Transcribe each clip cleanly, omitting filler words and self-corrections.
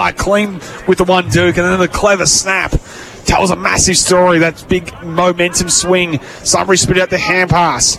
Clean with the one Duke, and then the clever snap tells a massive story. That big momentum swing. Sunbury spit out the hand pass.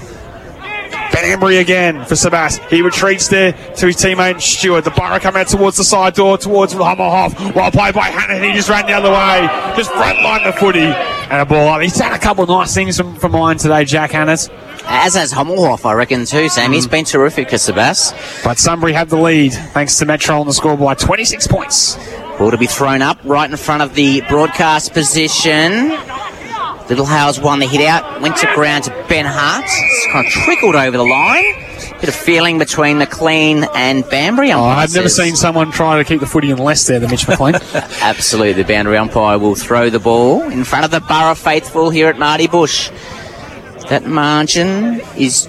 Ben Embry again for Sebas. He retreats there to his teammate Stewart. The Borough come out towards the side door, towards Hummelhoff. Well played by Hannon. He just ran the other way. Just frontline the footy. And a ball up. He's done a couple of nice things from mine today, Jack Hannes. As has Hummelhoff, I reckon, too, Sam. He's been terrific for Sebas. But Sunbury have the lead, thanks to Metro on the scoreboard, 26 points. Ball to be thrown up right in front of the broadcast position. Little Hales won the hit out, went to ground to Ben Hart. It's kind of trickled over the line. Bit of feeling between McLean and Banbury. I've never seen someone try to keep the footy in less there than Mitch McLean. Absolutely. The boundary umpire will throw the ball in front of the Borough faithful here at Marty Bush. That margin is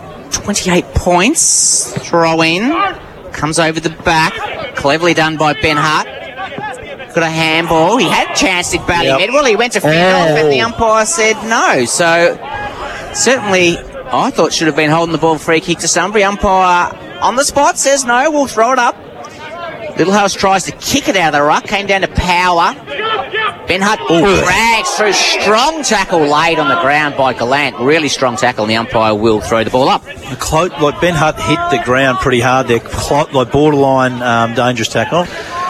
28 points. Throw in. Comes over the back. Cleverly done by Ben Hart. Got a handball. He had a chance to Barry Medwell. He went to fend off and the umpire said no. So certainly I thought should have been holding the ball. Free kick to Sunbury. Umpire on the spot says no. We'll throw it up. Little House tries to kick it out of the ruck. Came down to power. Ben Hutt drags through. Strong tackle laid on the ground by Gallant. Really strong tackle, and the umpire will throw the ball up. Like Ben Hutt hit the ground pretty hard there. Like borderline dangerous tackle.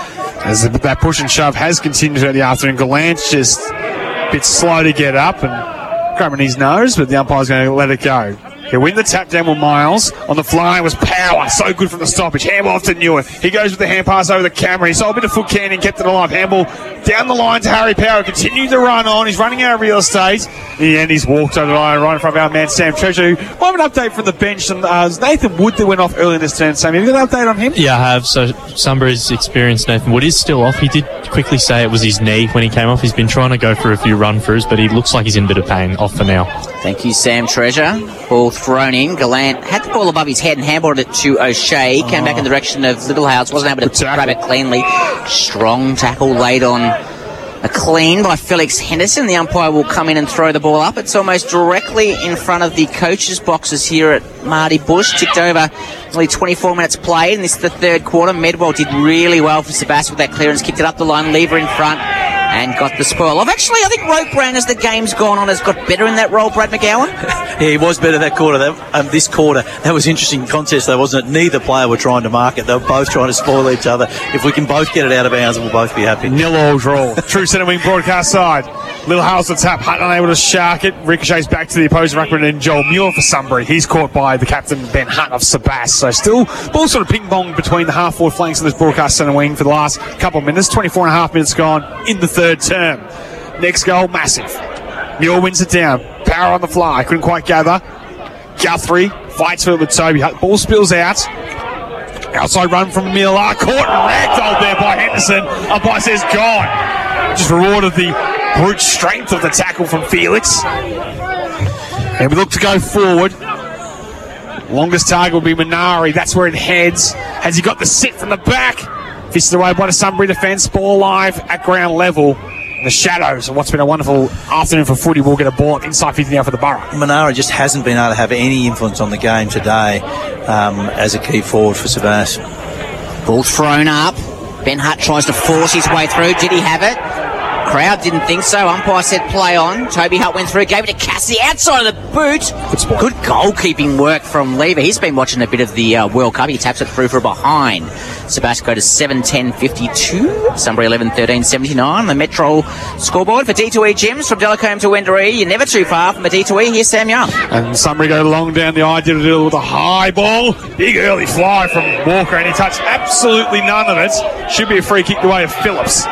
As that push and shove has continued throughout the afternoon, Gallant's just a bit slow to get up and grabbing his nose, but the umpire's going to let it go. He'll win the tap down with Miles. On the fly was Power. So good from the stoppage. Handball off to Newer. He goes with the hand pass over the camera. He saw a bit of foot canning, kept it alive. Handball down the line to Harry Power. Continued to run on. He's running out of real estate. In the end, he's walked over the line right in front of our man Sam Treasure. We'll have an update from the bench. Nathan Wood that went off early in this turn. Sam, have you got an update on him? Yeah, I have. So Sunbury's experienced Nathan Wood is still off. He did quickly say it was his knee when he came off. He's been trying to go for a few run-throughs, but he looks like he's in a bit of pain. Off for now. Thank you, Sam Treasure. Ball thrown in. Gallant had the ball above his head and handballed it to O'Shea. Came back in the direction of Little House. Wasn't able to grab it cleanly. Strong tackle laid on a clean by Felix Henderson. The umpire will come in and throw the ball up. It's almost directly in front of the coaches' boxes here at Marty Bush. Ticked over nearly 24 minutes played, and this is the third quarter. Medwell did really well for Sebastian with that clearance. Kicked it up the line. Lever in front. And got the spoil of. Actually, I think Rope Brown, as the game's gone on, has got better in that role, Brad McGowan. Yeah, he was better that quarter. This quarter, that was interesting contest, though, wasn't it? Neither player were trying to mark it. They were both trying to spoil each other. If we can both get it out of bounds, we'll both be happy. 0-0 draw. True centre wing broadcast side. Little House to tap. Hutt unable to shark it. Ricochets back to the opposing ruckman and Joel Muir for Sunbury. He's caught by the captain, Ben Hutt of Sebas. So still, ball sort of ping-pong between the half-forward flanks of this broadcast centre wing for the last couple of minutes. 24.5 minutes gone in the third term. Next goal, massive. Muir wins it down. Power on the fly. Couldn't quite gather. Guthrie fights for it with Toby. Ball spills out. Outside run from Miller. Caught and ragdolled there by Henderson. Umpire says gone. Just rewarded the brute strength of the tackle from Felix. And we look to go forward. Longest target will be Minari. That's where it heads. Has he got the sit from the back? Fisted away by the Sunbury defence. Ball live at ground level. The shadows of what's been a wonderful afternoon for footy will get a ball inside 50 now for the Borough. Manara just hasn't been able to have any influence on the game today as a key forward for Sebas. Ball thrown up. Ben Hutt tries to force his way through. Did he have it? Crowd didn't think so. Umpire said play on. Toby Hutt went through, gave it to Cassidy outside of the boot. Good goalkeeping work from Lever. He's been watching a bit of the World Cup. He taps it through for a behind. Sebastian go to 7-10-52. Sunbury 11-13-79. The Metro scoreboard for D2E Gyms from Delacombe to Wendouree. You're never too far from the D2E. Here's Sam Young. And Sunbury go long down the ideal with a high ball. Big early fly from Walker, and he touched absolutely none of it. Should be a free kick the way of Phillips.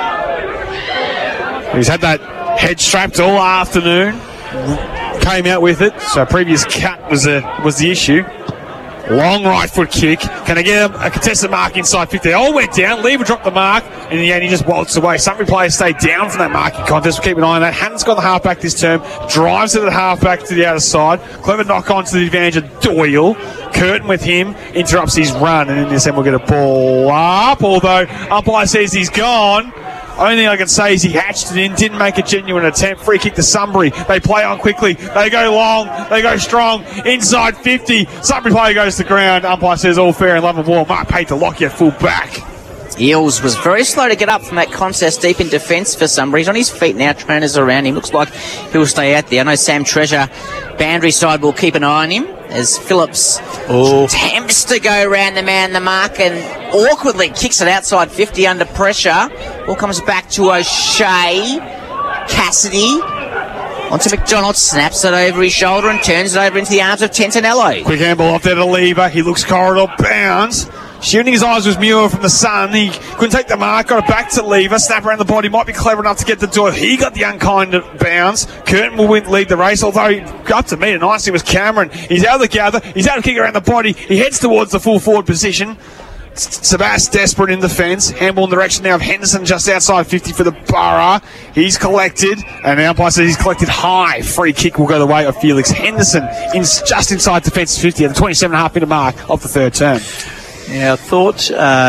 He's had that head strapped all afternoon. Came out with it. So previous cut was the issue. Long right foot kick. Can I get a contested mark inside 50? They all went down. Lever dropped the mark. And in the end, he just waltzed away. Sunbury players stayed down from that marking contest. We'll keep an eye on that. Hannon's got the halfback this term. Drives it at halfback to the outer side. Clever knock on to the advantage of Doyle. Curtin with him. Interrupts his run. And in this end, we'll get a ball up. Although umpire says he's gone. Only thing I can say is he hatched it in, didn't make a genuine attempt. Free kick to Sunbury. They play on quickly. They go long. They go strong. Inside 50. Sunbury player goes to ground. Umpire says all fair and love and war. Mark Pate to Lockyer full back. Eels was very slow to get up from that contest deep in defence for Sunbury. He's on his feet now, trainers around him. Looks like he'll stay out there. I know Sam Treasure, boundary side, will keep an eye on him as Phillips attempts to go around the man the mark and awkwardly kicks it outside 50 under pressure. Ball comes back to O'Shea. Cassidy onto McDonald, snaps it over his shoulder and turns it over into the arms of Tentanello. Quick handball off there to Lever. He looks corridor bounds. Shooting his eyes was Muir from the sun. He couldn't take the mark, got it back to Lever. Snap around the body, might be clever enough to get the door. He got the unkind bounce. Curtin will lead the race, although he got to meet it nicely was Cameron. He's out of the gather, he's out of kick around the body. He heads towards the full forward position. Sebas desperate in defence. Handball in the direction now of Henderson just outside 50 for the Borough. He's collected, and the umpire says he's collected high. Free kick will go the way of Felix Henderson just inside defence 50 at the 27.5 minute mark of the third term. Yeah, I thought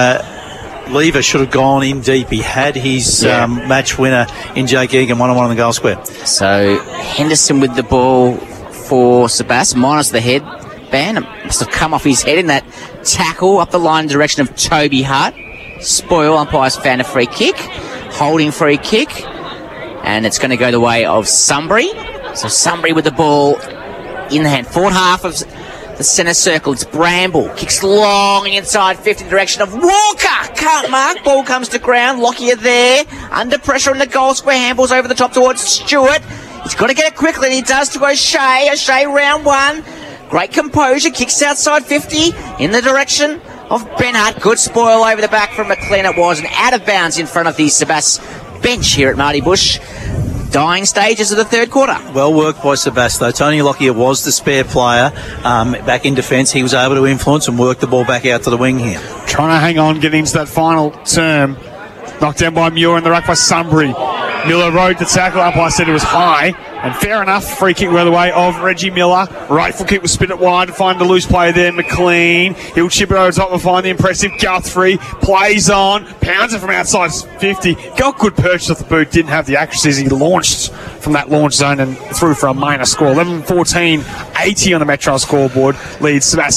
Lever should have gone in deep. He had his match winner in Jake Egan, 1-on-1 on the goal square. So Henderson with the ball for Sebas, minus the head ban. It must have come off his head in that tackle up the line in the direction of Toby Hart. Spoil, umpires found a free kick. Holding free kick. And it's going to go the way of Sunbury. So Sunbury with the ball in the hand. Forward half of the centre circle. It's Bramble. Kicks long inside 50 direction of Walker. Can't mark. Ball comes to ground. Lockyer there. Under pressure in the goal square. Handballs over the top towards Stewart. He's got to get it quickly, and he does to O'Shea. O'Shea round one. Great composure. Kicks outside 50 in the direction of Benhart. Good spoil over the back from McLean it was, and out of bounds in front of the Sebas bench here at Marty Bush. Dying stages of the third quarter. Well worked by Sebas, though. Tony Lockyer was the spare player back in defence. He was able to influence and work the ball back out to the wing here. Trying to hang on, getting into that final term. Knocked down by Muir in the ruck by Sunbury. Miller rode the tackle. Umpire said it was high. And fair enough, free kick by the way of Reggie Miller. Right foot kick was spin it wide to find the loose player there, McLean. He'll chip it over top and find the impressive Guthrie. Plays on, pounds it from outside 50. Got good purchase off the boot, didn't have the accuracy as he launched from that launch zone and through for a minor score. 11-14, 80 on the Metro scoreboard. Leads about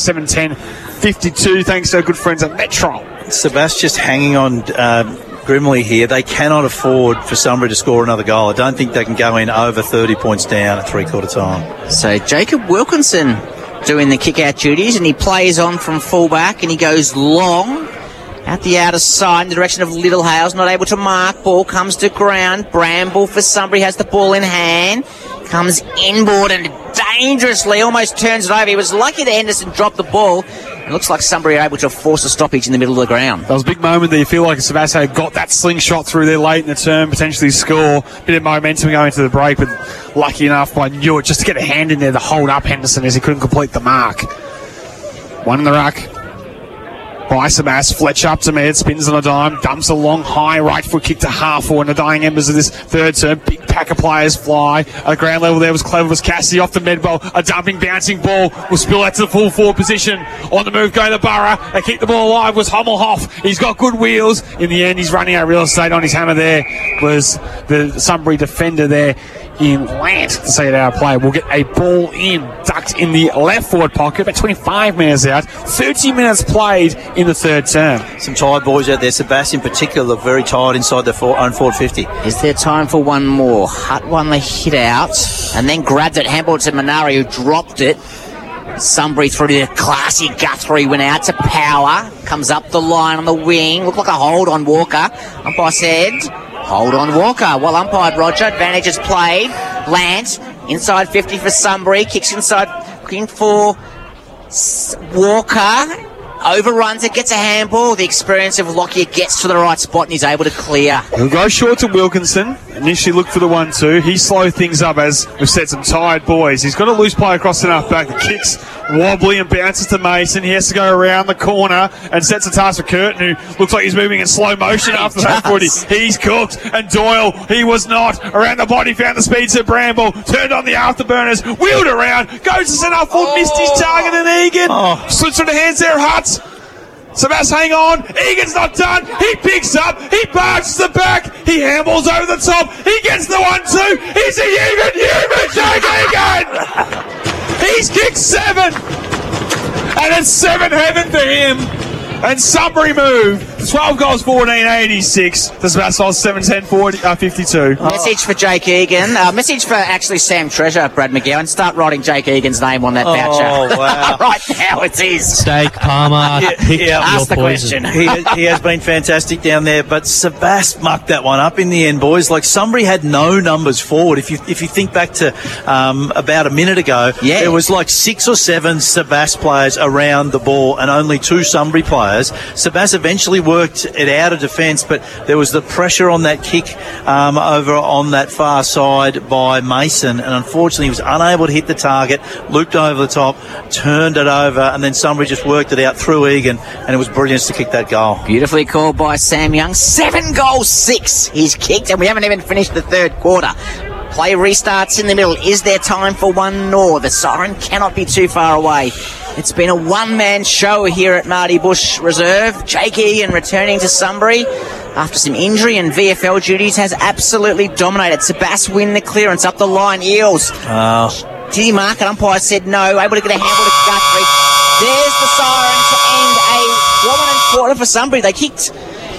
7-10-52 thanks to our good friends at Metro. Sebas just hanging on grimly here. They cannot afford for Sunbury to score another goal. I don't think they can go in over 30 points down at three-quarter time. So Jacob Wilkinson doing the kick-out duties, and he plays on from fullback, and he goes long at the outer side in the direction of Little Hales. Not able to mark. Ball comes to ground. Bramble for Sunbury has the ball in hand. Comes inboard and dangerously almost turns it over. He was lucky that Henderson dropped the ball. It looks like Sunbury are able to force a stoppage in the middle of the ground. That was a big moment there. You feel like Sebas got that slingshot through there late in the term, potentially score. Bit of momentum going into the break, but lucky enough by Newitt just to get a hand in there to hold up Henderson as he couldn't complete the mark. One in the ruck by Sebas. Fletcher up to Med, spins on a dime, dumps a long high right foot kick to half forward in the dying embers of this third term. Big pack of players fly. At ground level there was clever, was Cassidy off the med bowl. A dumping, bouncing ball will spill out to the full forward position. On the move go to Borough. They keep the ball alive was Hommelhoff. He's got good wheels. In the end, he's running out of real estate on his hammer there. Was the Sunbury defender there in Lant to say that our player will get a ball in, ducked in the left forward pocket, about 25 minutes out, 30 minutes played in the third term. Some tired boys out there. Sebas in particular very tired inside their own forward 50. Is there time for one more? Hutt won the hit out and then grabbed it, handball to Minari who dropped it. Sunbury through to the classy Guthrie, went out to Power, comes up the line on the wing, looked like a hold on Walker. Umpire said hold on Walker. Well umpired, Roger. Advantage is played. Lance inside 50 for Sunbury. Kicks inside, looking for Walker. Overruns it, gets a handball. The experience of Lockyer gets to the right spot and he's able to clear. He'll go short to Wilkinson. Initially look for the 1-2. He slowed things up as we've said, some tired boys. He's got a loose play across the half back. The kicks wobbly and bounces to Mason. He has to go around the corner and sets a task for Curtin, who looks like he's moving in slow motion after that footy. He's cooked. And Doyle, he was not. Around the body, found the speed to Bramble. Turned on the afterburners. Wheeled around. Goes to centre foot. Missed his target and Egan. Slips through the hands there. Hutz. Sebas, hang on. Egan's not done. He picks up. He barges the back. He handballs over the top. He gets the 1-2. He's a human Jake Egan. He's kicked 7. And it's 7 heaven for him. And Sunbury move 12 goals 14-86 to Sebastopol 7-10-52. Message for Jake Egan. Message for actually Sam Treasure, Brad McGowan. Start writing Jake Egan's name on that voucher. Oh, wow. Right now it is. Steak, Palmer, pick your Ask the poison. question. He has been fantastic down there, but Sebas mucked that one up in the end, boys. Like, Sunbury had no numbers forward. If you think back to about a minute ago, there was like 6 or 7 Sebas players around the ball and only 2 Sunbury players. Sebas eventually worked it out of defence, but there was the pressure on that kick over on that far side by Mason, and unfortunately he was unable to hit the target, looped over the top, turned it over, and then Sunbury just worked it out through Egan, and it was brilliant to kick that goal. Beautifully called by Sam Young. 7 goals, 6 he's kicked, and we haven't even finished the third quarter. Play restarts in the middle. Is there time for one more? The siren cannot be too far away. It's been a one-man show here at Marty Bush Reserve. Jake Egan returning to Sunbury after some injury and VFL duties has absolutely dominated. Sebas win the clearance up the line. Eels. Did he mark it? Umpire said no. Able to get a handle to Guthrie. There's the siren to end a dominant quarter for Sunbury. They kicked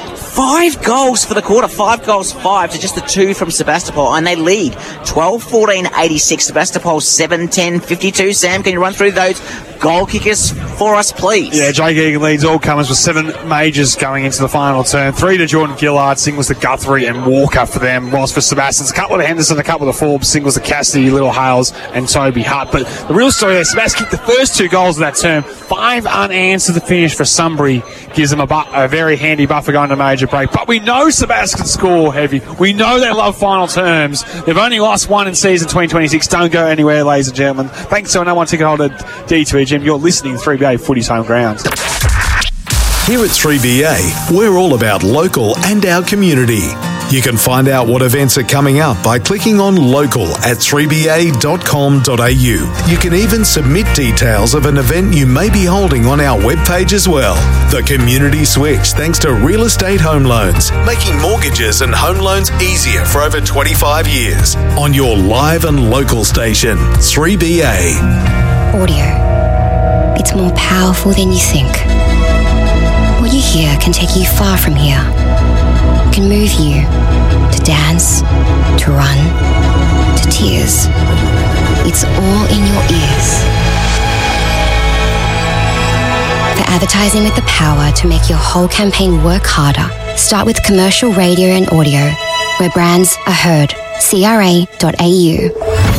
5 goals for the quarter, 5 goals, 5 to just the 2 from Sebastopol, and they lead 12-14-86. Sebastopol 7-10-52. Sam, can you run through those goal kickers for us, please? Yeah, Jake Egan leads all comers with 7 majors going into the final turn. 3 to Jordan Gillard, singles to Guthrie and Walker for them. Whilst for Sebastian's, a couple to Henderson, a couple to Forbes, singles to Cassidy, Little Hales and Toby Hutt. But the real story there, Sebastian kicked the first 2 goals of that term. 5 unanswered to finish for Sunbury. Gives them a very handy buffer going to major break. But we know Sebastian can score heavy. We know they love final terms. They've only lost 1 in season 2026. Don't go anywhere, ladies and gentlemen. Thanks to our number 1 ticket holder, D2E Jim. You're listening to 3BA Footy's Home Grounds. Here at 3BA, we're all about local and our community. You can find out what events are coming up by clicking on local at 3ba.com.au. You can even submit details of an event you may be holding on our webpage as well. The Community Switch, thanks to Real Estate Home Loans, making mortgages and home loans easier for over 25 years. On your live and local station, 3BA. Audio. It's more powerful than you think. What you hear can take you far from here. Can move you to dance, to run, to tears. It's all in your ears. For advertising with the power to make your whole campaign work harder, start with commercial radio and audio, where brands are heard. CRA.au.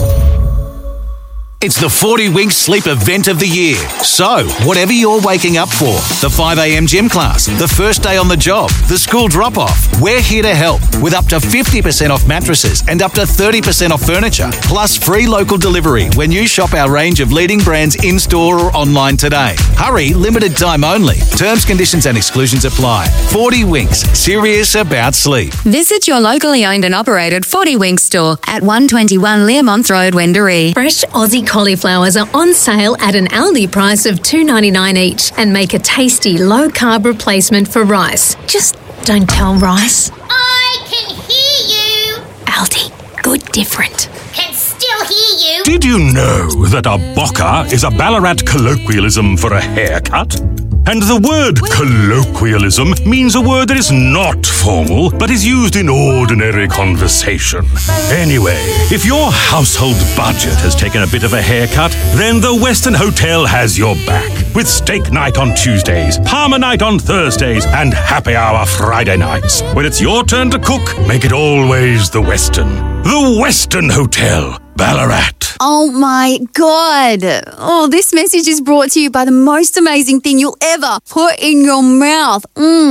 It's the 40 Winks Sleep event of the year. So, whatever you're waking up for, the 5 a.m. gym class, the first day on the job, the school drop-off, we're here to help with up to 50% off mattresses and up to 30% off furniture, plus free local delivery when you shop our range of leading brands in-store or online today. Hurry, limited time only. Terms, conditions and exclusions apply. 40 Winks, serious about sleep. Visit your locally owned and operated 40 Winks store at 121 Learmonth Road, Wendouree. Fresh Aussie cauliflowers are on sale at an Aldi price of $2.99 each and make a tasty low-carb replacement for rice. Just don't tell Rice. I can hear you. Aldi, good different. Can still hear you. Did you know that a bocker is a Ballarat colloquialism for a haircut? And the word colloquialism means a word that is not formal, but is used in ordinary conversation. Anyway, if your household budget has taken a bit of a haircut, then the Western Hotel has your back. With steak night on Tuesdays, Palmer night on Thursdays, and happy hour Friday nights. When it's your turn to cook, make it always the Western. The Western Hotel, Ballarat. Oh my God. Oh, this message is brought to you by the most amazing thing you'll ever put in your mouth.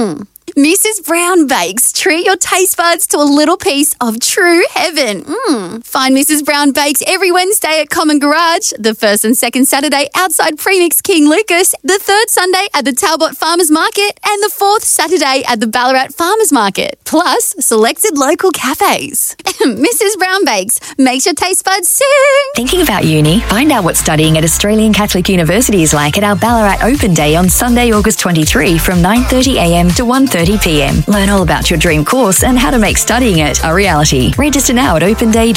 Mrs. Brown Bakes. Treat your taste buds to a little piece of true heaven. Find Mrs. Brown Bakes every Wednesday at Common Garage, the first and second Saturday outside Premix King Lucas, the third Sunday at the Talbot Farmers Market, and the fourth Saturday at the Ballarat Farmers Market, plus selected local cafes. Mrs. Brown Bakes makes your taste buds sing. Thinking about uni? Find out what studying at Australian Catholic University is like at our Ballarat Open Day on Sunday, August 23 from 9:30am to 1:30pm. Learn all about your dream course and how to make studying it a reality. Register now at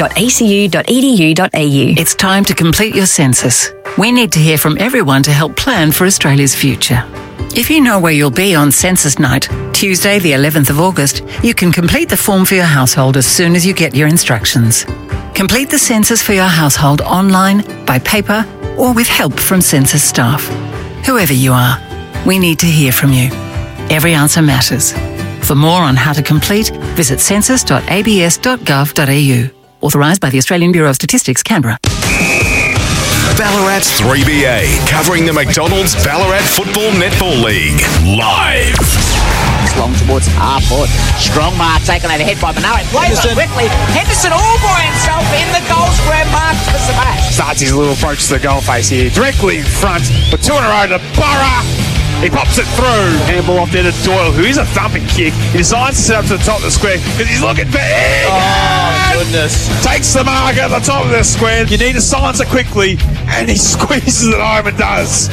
openday.acu.edu.au. It's time to complete your census. We need to hear from everyone to help plan for Australia's future. If you know where you'll be on census night, Tuesday the 11th of August, you can complete the form for your household as soon as you get your instructions. Complete the census for your household online, by paper, or with help from census staff. Whoever you are, we need to hear from you. Every answer matters. For more on how to complete, visit census.abs.gov.au. Authorised by the Australian Bureau of Statistics, Canberra. Ballarat's 3BA, covering the McDonald's Ballarat Football Netball League. Live. Long towards half-court. Strong mark taken overhead by Benaro. Plays on quickly. Henderson all by himself in the goal square. Marks for Sebastian. Starts his little approach to the goal face here. Directly in front. But 2 in a row to Burra. He pops it through. Handball off there to Doyle, who is a thumping kick. He decides to set up to the top of the square because he's looking for Egan. Oh, goodness. Takes the mark at the top of the square. You need to silence it quickly. And he squeezes it home and does.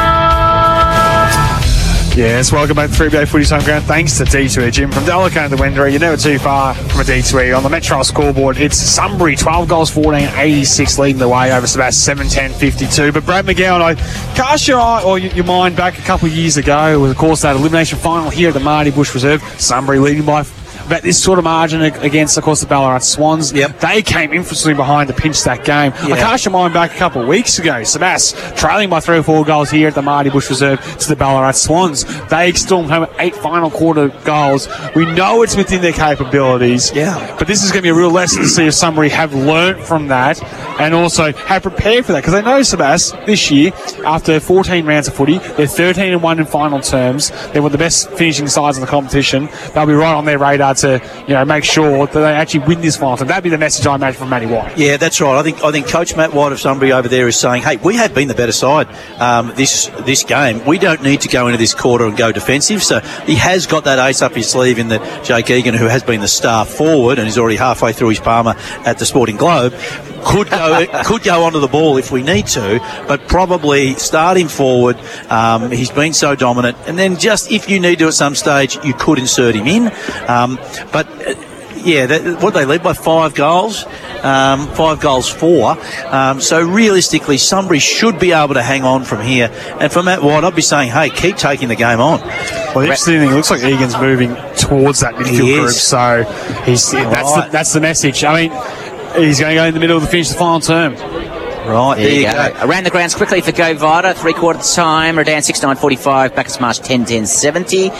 Yes, welcome back to 3BA Footy's home ground. Thanks to D2E Gym. From Dallicone to the Wendouree, you're never too far from a D2E. On the Metro scoreboard, it's Sunbury, 12 goals, 14-86, leading the way over Sebastian, 7-10-52. But Brad McGowan, I cast your eye or your mind back a couple of years ago with, of course, that elimination final here at the Marty Bush Reserve. Sunbury leading by about this sort of margin against, of course, the Ballarat Swans. Yep. They came infantry behind to pinch that game. I cast your mind back a couple of weeks ago. Sebas trailing by 3 or 4 goals here at the Marty Bush Reserve to the Ballarat Swans. They stormed home 8 final quarter goals. We know it's within their capabilities. Yeah. But this is going to be a real lesson to see if somebody have learnt from that and also have prepared for that. Because they know, Sebas, this year, after 14 rounds of footy, they're 13-1 in final terms. They're one of the best finishing sides in the competition. They'll be right on their radar to, make sure that they actually win this final. That'd be the message I imagine from Matty White. Yeah, that's right. I think Coach Matt White of Sunbury over there is saying, hey, we have been the better side this game. We don't need to go into this quarter and go defensive. So he has got that ace up his sleeve in the Jake Egan, who has been the star forward and is already halfway through his Palmer at the Sporting Globe. Could go onto the ball if we need to, but probably starting forward. He's been so dominant, and then just if you need to at some stage, you could insert him in. What they lead by 5 goals, 5 goals 4. So realistically, Sunbury should be able to hang on from here. And from Matt White, I'd be saying, hey, keep taking the game on. Well, the interesting thing, it looks like Egan's moving towards that midfield group, so that's the message. I mean, he's going to go in the middle to finish the final term. Right, there you go. Around the grounds quickly for Go Vita, 3/4 time. Redan 6-9-45, Bacchus Marsh 10-10-70.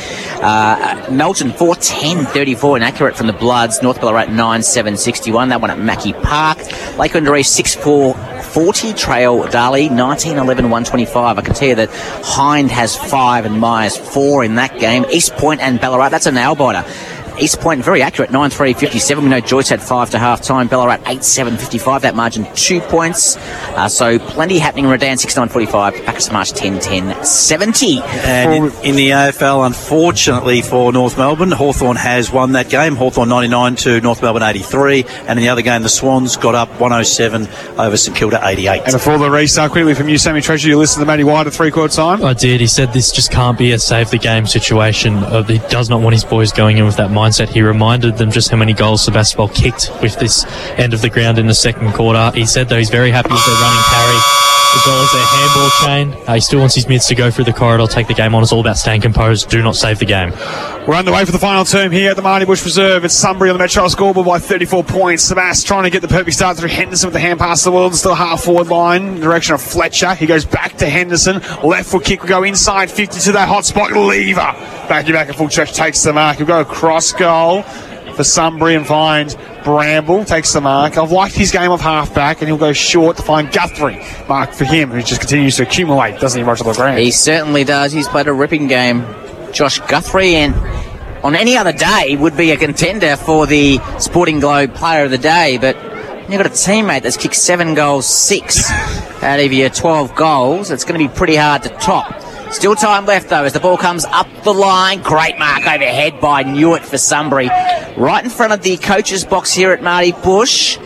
Melton 4-10-34, inaccurate from the Bloods. North Ballarat 9-7-61, that one at Mackie Park. Lake Wendouree 6-4-40, Trail Darley 19-11-125. I can tell you that Hind has 5 and Myers 4 in that game. East Point and Ballarat, that's a nail-biter. East Point, very accurate, 9-3-57. We know Joyce had 5 to half-time. Ballarat 8-7-55. That margin, 2 points. So plenty happening in Redan, 6-9-45. Bacchus Marsh, 10-10-70. And in the AFL, unfortunately for North Melbourne, Hawthorn has won that game. Hawthorn 99 to North Melbourne 83. And in the other game, the Swans got up 107 over St Kilda 88. And before the restart, quickly from you, Sammy Treasure, you listened to Matty White at 3/4 time? I did. He said this just can't be a save-the-game situation. He does not want his boys going in with that mindset. He reminded them just how many goals Sebastopol kicked with this end of the ground in the second quarter. He said, though, he's very happy with their running carry as well as their handball chain. He still wants his mids to go through the corridor, take the game on. It's all about staying composed. Do not save the game. We're underway for the final term here at the Marty Bush Reserve. It's Sunbury on the Metro scoreboard by 34 points. Sebas trying to get the perfect start through Henderson with the hand pass to the world. Still half-forward line in the direction of Fletcher. He goes back to Henderson. Left foot kick will go inside 50 to that hot spot. Lever. Back at full stretch, takes the mark. He'll go across goal for Sunbury and find Bramble. Takes the mark. I've liked his game of half-back, and he'll go short to find Guthrie. Mark for him, who just continues to accumulate, doesn't he, rush to the ground? He certainly does. He's played a ripping game. Josh Guthrie, and on any other day would be a contender for the Sporting Globe Player of the Day, but you've got a teammate that's kicked 7 goals, 6 out of your 12 goals. It's going to be pretty hard to top. Still time left, though, as the ball comes up the line. Great mark overhead by Newitt for Sunbury. Right in front of the coach's box here at Marty Bush.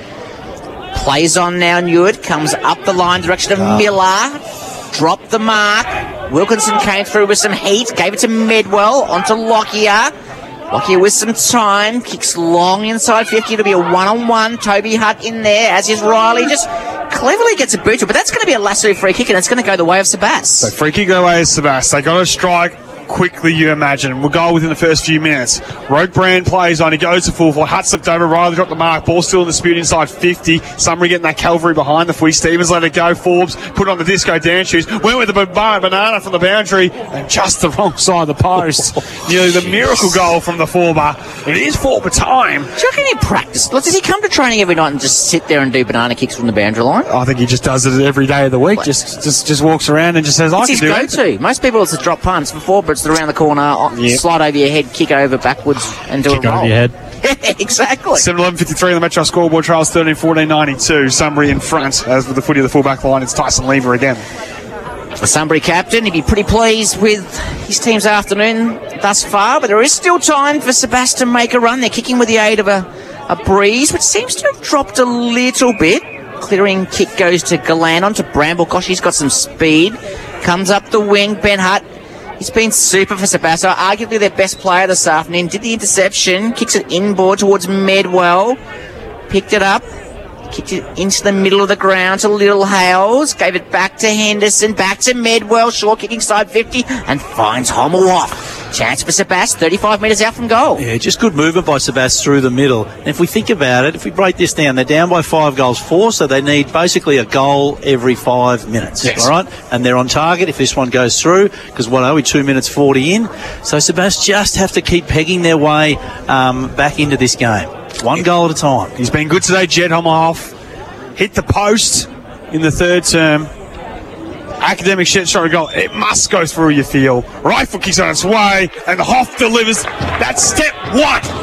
Plays on now, Newitt. Comes up the line, direction of Miller. Dropped the mark. Wilkinson came through with some heat. Gave it to Medwell. Onto Lockyer. Lockyer with some time. Kicks long inside 50. It'll be a one-on-one. Toby Hutt in there, as is Riley. Just cleverly gets a boot to it, but that's going to be a lasso free kick, and it's going to go the way of Sebas. So free kick the way of Sebas. They got to strike quickly you imagine. We'll go within the first few minutes. Rogue Brand plays on. He goes to full forward. Hutt slipped over. Riley dropped the mark. Ball still in the dispute inside 50. Summary getting that cavalry behind the footy. Stevens let it go. Forbes put on the disco dance shoes. Went with the banana from the boundary and just the wrong side of the post. Nearly the miracle goal from the former. It is former time. Do you reckon he practiced? Does he come to training every night and just sit there and do banana kicks from the boundary line? I think he just does it every day of the week. Just walks around and just says, I can do it. It's his go-to. Most people, it's a drop punts. For forwards, they're around the corner, slide over your head, kick over backwards, and do a roll. Kick over your head. Exactly. 7-11-53 on the Metro scoreboard. Trials 13-14-92. Sunbury in front. As with the footy of the fullback line, it's Tyson Lever again. The Sunbury captain, he'd be pretty pleased with his team's afternoon thus far, but there is still time for Sebastian to make a run. They're kicking with the aid of a breeze, which seems to have dropped a little bit. Clearing kick goes to Galan onto Bramble. Gosh, he's got some speed. Comes up the wing. Ben Hutt. He's been super for Sebastian. Arguably their best player this afternoon. Did the interception. Kicks it inboard towards Medwell. Picked it up. Kicked it into the middle of the ground to Little Hales. Gave it back to Henderson. Back to Medwell. Short kicking side 50. And finds Hommel off. Chance for Sebastian. 35 metres out from goal. Yeah, just good movement by Sebastian through the middle. And if we think about it, if we break this down, they're down by 5 goals 4, so they need basically a goal every 5 minutes. Yes. All right? And they're on target if this one goes through, because what are we, 2 minutes 40 in? So Sebastian just have to keep pegging their way back into this game. 1 goal at a time. He's been good today, Jed Hommelhoff. Hit the post in the third term. Academic shot a goal. It must go through, you feel. Right foot kicks on its way, and Hoff delivers. That's step 1.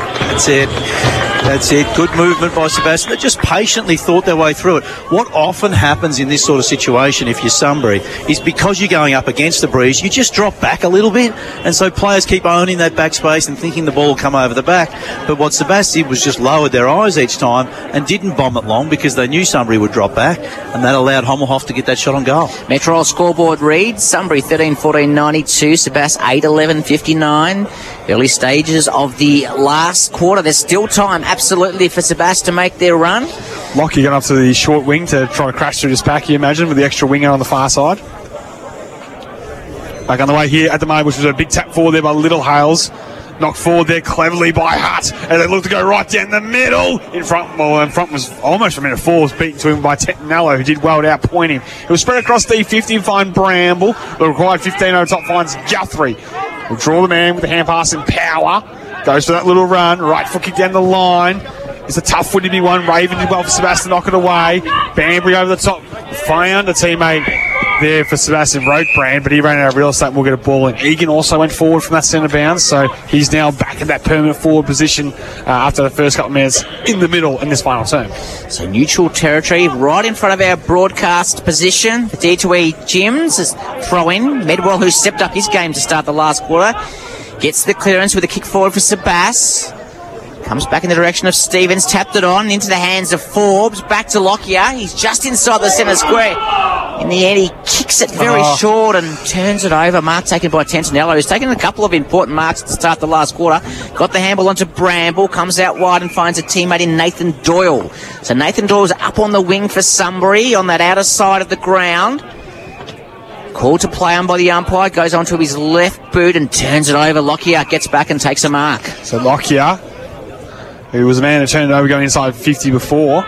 That's it. Good movement by Sebastian. They just patiently thought their way through it. What often happens in this sort of situation, if you're Sunbury, is because you're going up against the breeze, you just drop back a little bit, and so players keep owning that back space and thinking the ball will come over the back. But what Sebastian did was just lowered their eyes each time and didn't bomb it long because they knew Sunbury would drop back, and that allowed Hommelhoff to get that shot on goal. Metro scoreboard reads Sunbury 13-14-92, Sebastian 8-11-59. Early stages of the last quarter. There's still time, absolutely, for Sebastian to make their run. Lockie going up to the short wing to try to crash through this pack, you imagine, with the extra winger on the far side. Back on the way here at the moment, which was a big tap forward there by Little Hales. Knocked forward there cleverly by Hutt, and they look to go right down the middle. In front was almost a minute 4, was beaten to him by Tentinello, who did well to outpoint him. It was spread across D50 and find Bramble. The required 15 over top finds Guthrie. Will draw the man with the hand pass in power. Goes for that little run. Right foot kick down the line. It's a tough footy to be won. Raven did well for Sebastian, knock it away. Banbury over the top. Found a teammate there for Sebastian Rokebrand, but he ran out of real estate and will get a ball in. Egan also went forward from that centre bounce, so he's now back in that permanent forward position after the first couple of minutes in the middle in this final term. So neutral territory right in front of our broadcast position. The D2E Gyms is throw in. Medwell, who stepped up his game to start the last quarter, gets the clearance with a kick forward for Sebas. Comes back in the direction of Stevens, tapped it on into the hands of Forbes, back to Lockyer. He's just inside the centre square. In the end, he kicks it very short and turns it over. Mark taken by Tentinello, who's taken a couple of important marks to start the last quarter. Got the handball onto Bramble, comes out wide and finds a teammate in Nathan Doyle. So Nathan Doyle's up on the wing for Sunbury on that outer side of the ground. Called to play on by the umpire, goes onto his left boot and turns it over. Lockyer gets back and takes a mark. So Lockyer, who was a man who turned it over going inside 50 before.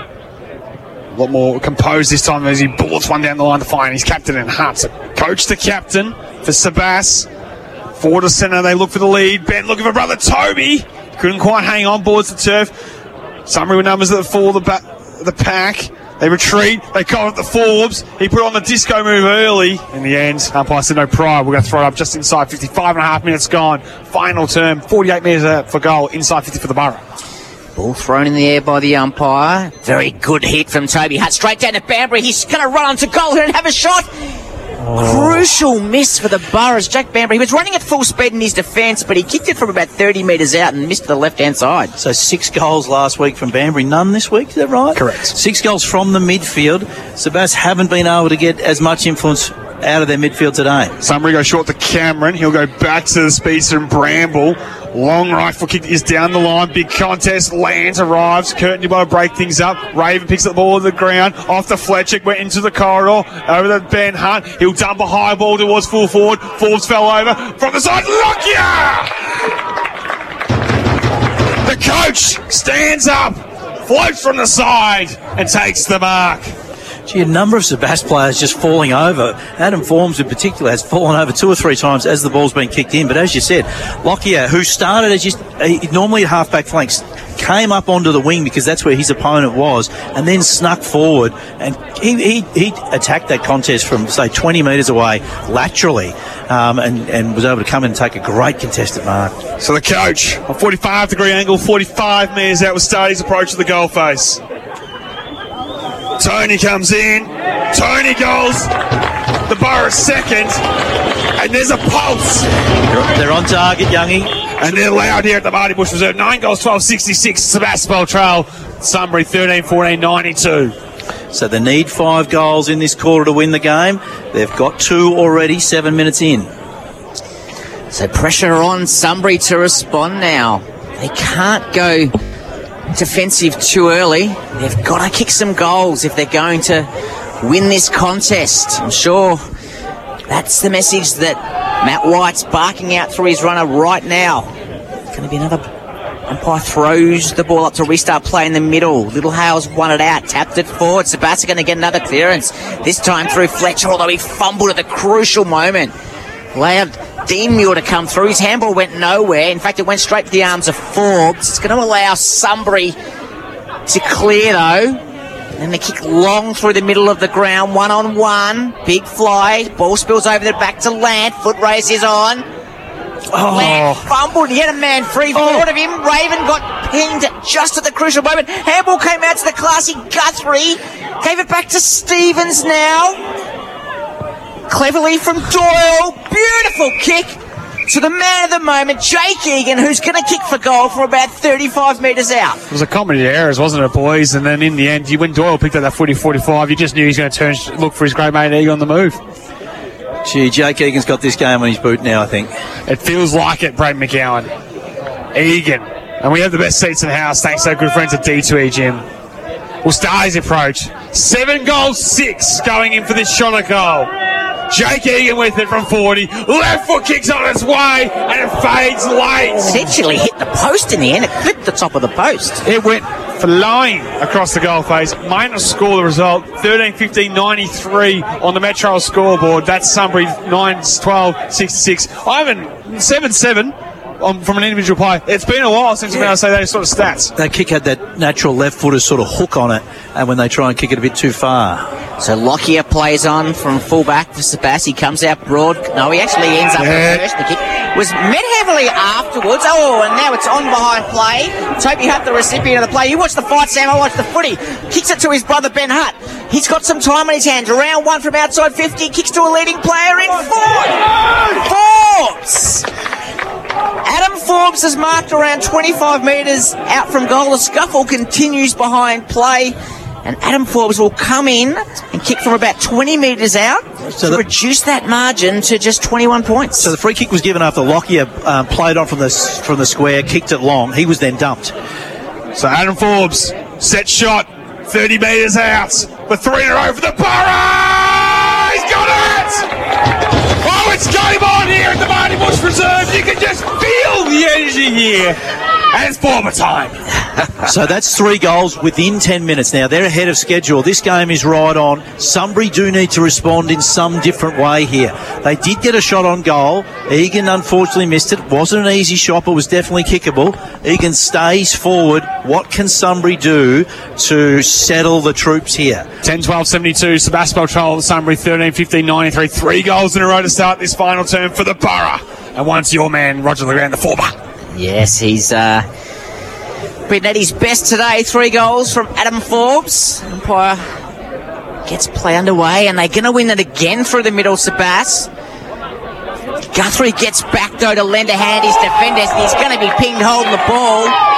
A lot more composed this time as he bullets one down the line to find his captain in Hutt. So coach the captain for Sebas. Forward to centre, they look for the lead. Ben looking for brother Toby. Couldn't quite hang on, boards the turf. Summary with numbers that fall the pack. They retreat, they go at the Forbes. He put on the disco move early. In the end, umpire said no pride. We're going to throw it up just inside 55.5 minutes gone. Final term, 48 metres out for goal, inside 50 for the Borough. Ball thrown in the air by the umpire. Very good hit from Toby Hutt. Straight down to Banbury. He's going to run onto goal here and have a shot. Crucial miss for the Boroughs. Jack Banbury, he was running at full speed in his defence, but he kicked it from about 30 metres out and missed the left-hand side. So 6 goals last week from Banbury, none this week, is that right? Correct. 6 goals from the midfield. Sebas haven't been able to get as much influence out of their midfield today. Sunbury goes short to Cameron. He'll go back to the speedster and Bramble. Long rifle kick is down the line. Big contest. Lands arrives. Curtin, you want to break things up. Raven picks up the ball on the ground. Off the Fletcher. Went into the corridor. Over to Ben Hunt. He'll dump a high ball towards full forward. Forbes fell over. From the side. Lockyer! The coach stands up. Floats from the side. And takes the mark. Gee, a number of Sebas players just falling over. Adam Forbes in particular has fallen over 2 or 3 times as the ball's been kicked in. But as you said, Lockyer, who started as normally at half-back flanks, came up onto the wing because that's where his opponent was, and then snuck forward. And he attacked that contest from, say, 20 metres away laterally, and was able to come in and take a great contested mark. So the coach, a 45-degree angle, 45 metres out with Stardy's approach to the goal face. Tony comes in. Tony goes. The Borough's second. And there's a pulse. They're on target, Youngie. And they're loud here at the Marty Bush Reserve. 9 goals, 12-66. Sebastopol trail. Sunbury 13-14, 92. So they need 5 goals in this quarter to win the game. They've got 2 already, 7 minutes in. So pressure on Sunbury to respond now. They can't go defensive too early. They've got to kick some goals if they're going to win this contest. I'm sure that's the message that Matt White's barking out through his runner right now. It's going to be another umpire throws the ball up to restart play in the middle. Little Hales won it out, tapped it forward. Sebastian going to get another clearance, this time through Fletcher, although he fumbled at the crucial moment. Allowed Dean Muir to come through. His handball went nowhere. In fact, it went straight to the arms of Forbes. It's going to allow Sunbury to clear, though. And they kick long through the middle of the ground. 1-on-1. Big fly. Ball spills over there back to Lant. Foot race is on. Lant fumbled. He had a man free forward of him. Raven got pinned just at the crucial moment. Handball came out to the classy Guthrie. Gave it back to Stevens now. Cleverly from Doyle. Beautiful kick to the man of the moment, Jake Egan, who's going to kick for goal from about 35 metres out. It was a comedy of errors, wasn't it, boys? And then in the end, when Doyle picked up that 40-45, you just knew he was going to turn, look for his great mate Egan on the move. Gee, Jake Egan's got this game on his boot now, I think. It feels like it, Brayden McGowan. Egan. And we have the best seats in the house, thanks to our good friends at D2E Gym. We'll start his approach. 7 goals, 6 going in for this shot at goal. Jake Egan with it from 40. Left foot kicks on its way, and it fades late. Essentially hit the post in the end. It clipped the top of the post. It went flying across the goal face. Maynard score the result. 13-15-93 on the Metro scoreboard. That's Sunbury 9-12-66. Ivan 7-7. From an individual play. It's been a while since we've been able to say those sort of stats. That kick had that natural left footer sort of hook on it, and when they try and kick it a bit too far. So Lockyer plays on from fullback for Sebas. He comes out broad. No, he actually ends up first. The kick was met heavily afterwards. Oh, and now it's on behind play. Toby Hutt, the recipient of the play. You watch the fight, Sam. I watch the footy. Kicks it to his brother Ben Hutt. He's got some time on his hands. Round one from outside 50. Kicks to a leading player in Forbes. Adam Forbes has marked around 25 metres out from goal. The scuffle continues behind play, and Adam Forbes will come in and kick from about 20 metres out to reduce that margin to just 21 points. So the free kick was given after Lockyer played on from the square, kicked it long. He was then dumped. So Adam Forbes, set shot, 30 metres out. The 3 in a row for the Borough! He's got it! Oh, it's game on here at the Marty Bush Reserve. You can just feel the energy here. And it's Former time. So that's 3 goals within 10 minutes now. They're ahead of schedule. This game is right on. Sunbury do need to respond in some different way here. They did get a shot on goal. Egan unfortunately missed it. Wasn't an easy shot, but was definitely kickable. Egan stays forward. What can Sunbury do to settle the troops here? 10-12-72. Sebastopol trail Sunbury 13-15-93. 3 goals in a row to start this final term for the Borough. And once your man, Roger Legrand, the former. Yes, he's been at his best today. 3 goals from Adam Forbes. Umpire gets play underway, and they're going to win it again through the middle, Sebas. Guthrie gets back, though, to lend a hand his defenders, and he's going to be pinged holding the ball.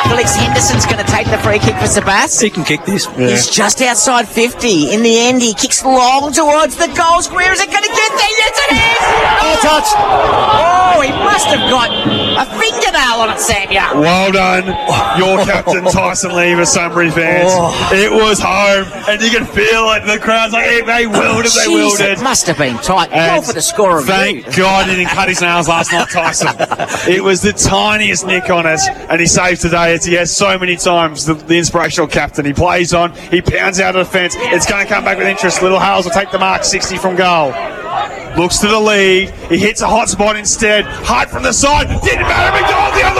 Felix Henderson's going to take the free kick for Sebas. He can kick this. Yeah. He's just outside 50. In the end, he kicks long towards the goal square. Is it going to get there? Yes, it is! Oh, touch! Oh, he must have got a fingernail on it, Samuel. Well done, your captain, Tyson Lever, Sunbury fans. It was home, and you can feel it. The crowd's like, they willed it, they willed it. It must have been tight. Go for the score of Thank God he didn't cut his nails last night, Tyson. It was the tiniest nick on it, and he saved today, as he has so many times. The inspirational captain. He plays on, he pounds out of defence. It's going to come back with interest. Little Hales will take the mark, 60 from goal. Looks to the lead. He hits a hot spot instead. Hart from the side. Didn't matter. McDonald the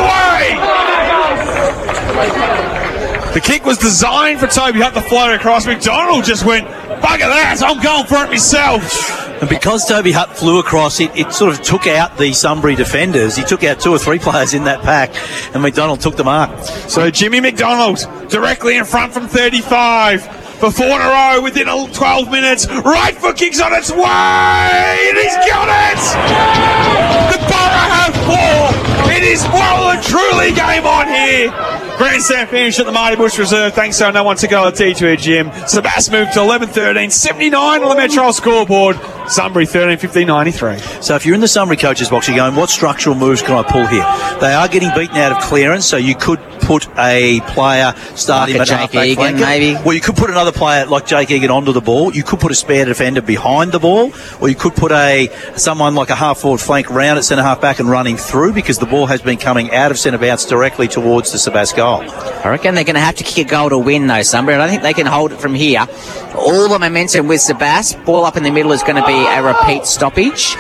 other way. The kick was designed for Toby Hutt to float across. McDonald just went, bugger that, I'm going for it myself. And because Toby Hutt flew across, it sort of took out the Sunbury defenders. He took out 2 or 3 players in that pack, and McDonald took the mark. So Jimmy McDonald directly in front from 35. For 4 in a row within 12 minutes. Right foot kicks on its way, and he's got it! The Borough have 4. It is well and truly game on here. Grandstand finish at the Marty Bush Reserve. Thanks so no one to go at T2 Gym. Sebas moved to 11-13, 79 on the Metro scoreboard. Sunbury 13-15-93. So if you're in the Sunbury coaches box, you're going, what structural moves can I pull here? They are getting beaten out of clearance, so you could put a player starting like at Jake Egan, maybe. Well, you could put another player like Jake Egan onto the ball. You could put a spare defender behind the ball, or you could put someone like a half-forward flank round at centre-half back and running through, because the ball has been coming out of centre bounce directly towards the Sebas goal. I reckon they're going to have to kick a goal to win, though, Sunbury. I don't think they can hold it from here. All the momentum with Sebas. Ball up in the middle is going to be a repeat stoppage.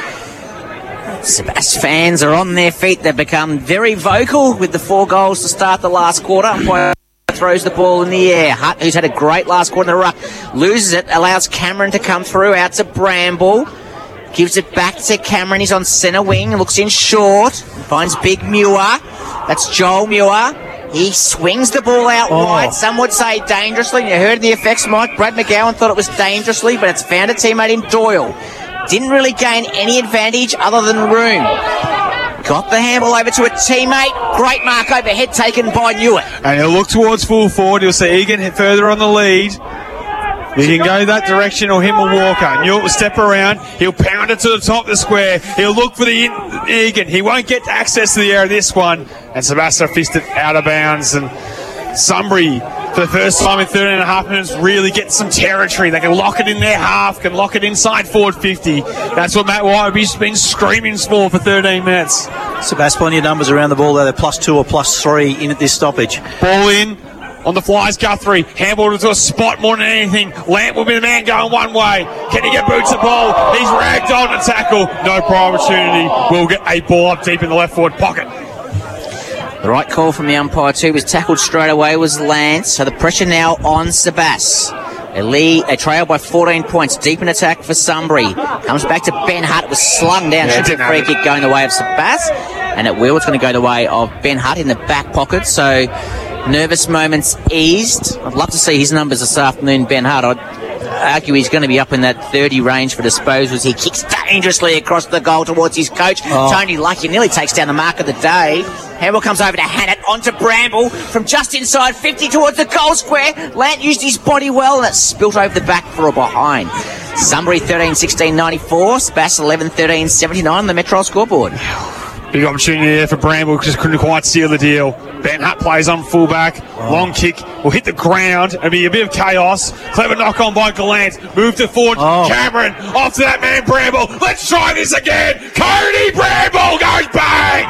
Sebas fans are on their feet. They've become very vocal with the 4 goals to start the last quarter. Umpire throws the ball in the air. Hutt, who's had a great last quarter in the ruck, loses it, allows Cameron to come through out to Bramble. Gives it back to Cameron. He's on centre wing. Looks in short. Finds Big Muir. That's Joel Muir. He swings the ball out wide. Some would say dangerously. You heard the effects, Mike. Brad McGowan thought it was dangerously, but it's found a teammate in Doyle. Didn't really gain any advantage other than room. Got the handball over to a teammate. Great mark overhead taken by Newitt. And he'll look towards full forward. You'll see Egan further on the lead. He can go that direction or him or Walker. Newitt will step around. He'll pound it to the top of the square. He'll look for the Egan. He won't get access to the air of this one. And Sebastian fisted out of bounds. And Sunbury, for the first time in 13 and a half minutes, really get some territory. They can lock it in their half, can lock it inside forward 50. That's what Matt Whiteby's been screaming for 13 minutes. Sebas, plenty of numbers around the ball there. They're +2 or +3 in at this stoppage. Ball in. On the flies, Guthrie. Handball to a spot more than anything. Lamp will be the man going one way. Can he get boots the ball? He's ragged on to tackle. No prior opportunity. We'll get a ball up deep in the left forward pocket. The right call from the umpire too. Was tackled straight away was Lance. So the pressure now on Sebas. A trail by 14 points. Deep in attack for Sunbury. Comes back to Ben Hutt. It was slung down. Shoots a free kick going the way of Sebas. And at will, it's going to go the way of Ben Hutt in the back pocket. So nervous moments eased. I'd love to see his numbers this afternoon, Ben Hutt. I'd argue he's going to be up in that 30 range for disposals. He kicks dangerously across the goal towards his coach. Tony Lucky nearly takes down the mark of the day. Handball comes over to Hannett, onto Bramble, from just inside 50 towards the goal square. Lant used his body well, and it spilt over the back for a behind. Sunbury 13-16-94, Sebas 11-13-79 on the Metro scoreboard. Big opportunity there for Bramble, just couldn't quite seal the deal. Ben Hutt plays on fullback. Long kick will hit the ground. It'll be a bit of chaos. Clever knock on by Gallant. Move to forward. Cameron off to that man Bramble. Let's try this again. Cody Bramble goes bang.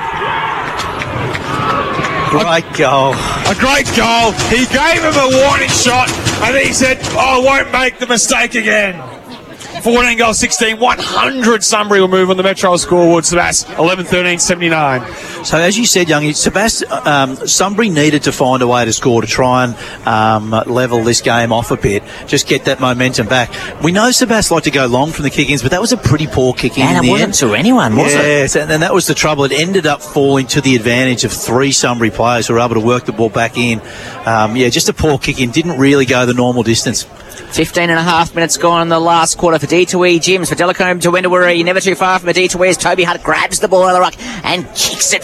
Great goal. A great goal. He gave him a warning shot, and then he said, I won't make the mistake again. 14 goals, 16, 100 Sunbury will move on the Metro scoreboard. Sebas, 11-13-79. So as you said, Youngie, Sebas, Sunbury needed to find a way to score to try and level this game off a bit, just get that momentum back. We know Sebas liked to go long from the kick-ins, but that was a pretty poor kick-in. And it wasn't to anyone, was it? Yes, and that was the trouble. It ended up falling to the advantage of 3 Sunbury players who were able to work the ball back in. Just a poor kick-in. Didn't really go the normal distance. 15 and a half minutes gone in the last quarter for D2E Gyms. For Delacombe to Wendouree, never too far from a D2E as Toby Hutt grabs the ball out of the ruck and kicks it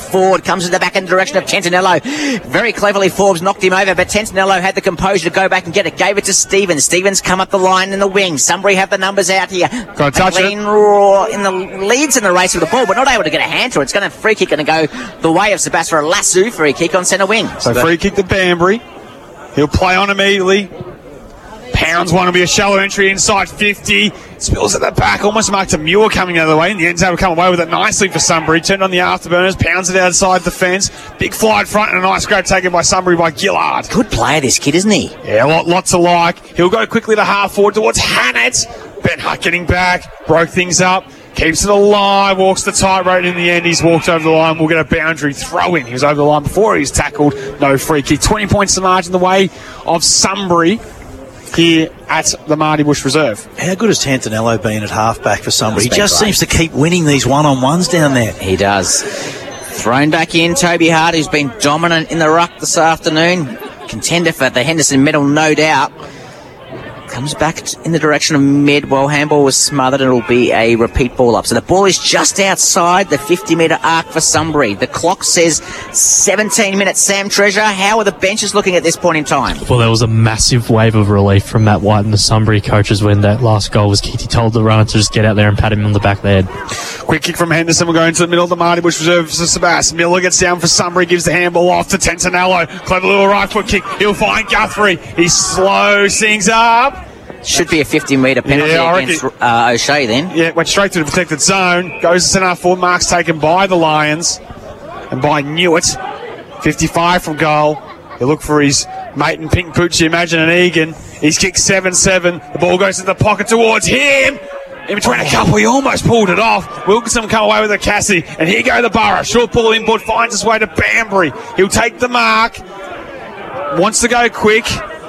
forward, comes in the back in the direction of Tentinello. Very cleverly, Forbes knocked him over, but Tentinello had the composure to go back and get it. Gave it to Stevens. Stevens come up the line in the wing. Sunbury have the numbers out here. Got to touch it. Raw in the leads in the race with the ball, but not able to get a hand to it. It's going to free kick going to go the way of Sebastian for a lasso free kick on centre wing. So free kick to Banbury. He'll play on immediately. Pounds one will be a shallow entry inside 50. Spills at the back, almost marked to Muir coming the other way. In the end, able to come away with it nicely for Sunbury. Turned on the afterburners, pounds it outside the fence. Big fly in front and a nice grab taken by Sunbury by Gillard. Good player, this kid, isn't he? Yeah, lots to like. He'll go quickly to half forward towards Hannett. Ben Hutt getting back, broke things up. Keeps it alive, walks the tightrope. In the end, he's walked over the line. We'll get a boundary throw in. He was over the line before he was tackled. No free kick. 20 points to margin the way of Sunbury here at the Marty Bush Reserve. How good has Tantanello been at halfback for Sunbury? He just seems to keep winning these one-on-ones down there. He does. Thrown back in, Toby Hart, who's been dominant in the ruck this afternoon. Contender for the Henderson medal, no doubt. Comes back in the direction of mid. Well, handball was smothered. It'll be a repeat ball up. So the ball is just outside the 50-metre arc for Sunbury. The clock says 17 minutes. Sam Treasure, how are the benches looking at this point in time? Well, there was a massive wave of relief from Matt White and the Sunbury coaches when that last goal was kicked. He told the runner to just get out there and pat him on the back of the head. Quick kick from Henderson. We'll go into the middle of the Marty Bush Reserve for Sebastian. Miller gets down for Sunbury, gives the handball off to Tentinello. Clever little right foot kick. He'll find Guthrie. He slows things up. Should be a 50-metre penalty against O'Shea then. Yeah, went straight to the protected zone. Goes to centre forward. Marks taken by the Lions and by Newitt. 55 from goal. He'll look for his mate in Pink Poochie, Imagine and Egan. He's kicked 7-7. The ball goes in the pocket towards him. In between a couple, he almost pulled it off. Wilkinson come away with a Cassie. And here go the Borough. Short ball input, finds his way to Banbury. He'll take the mark. Wants to go quick.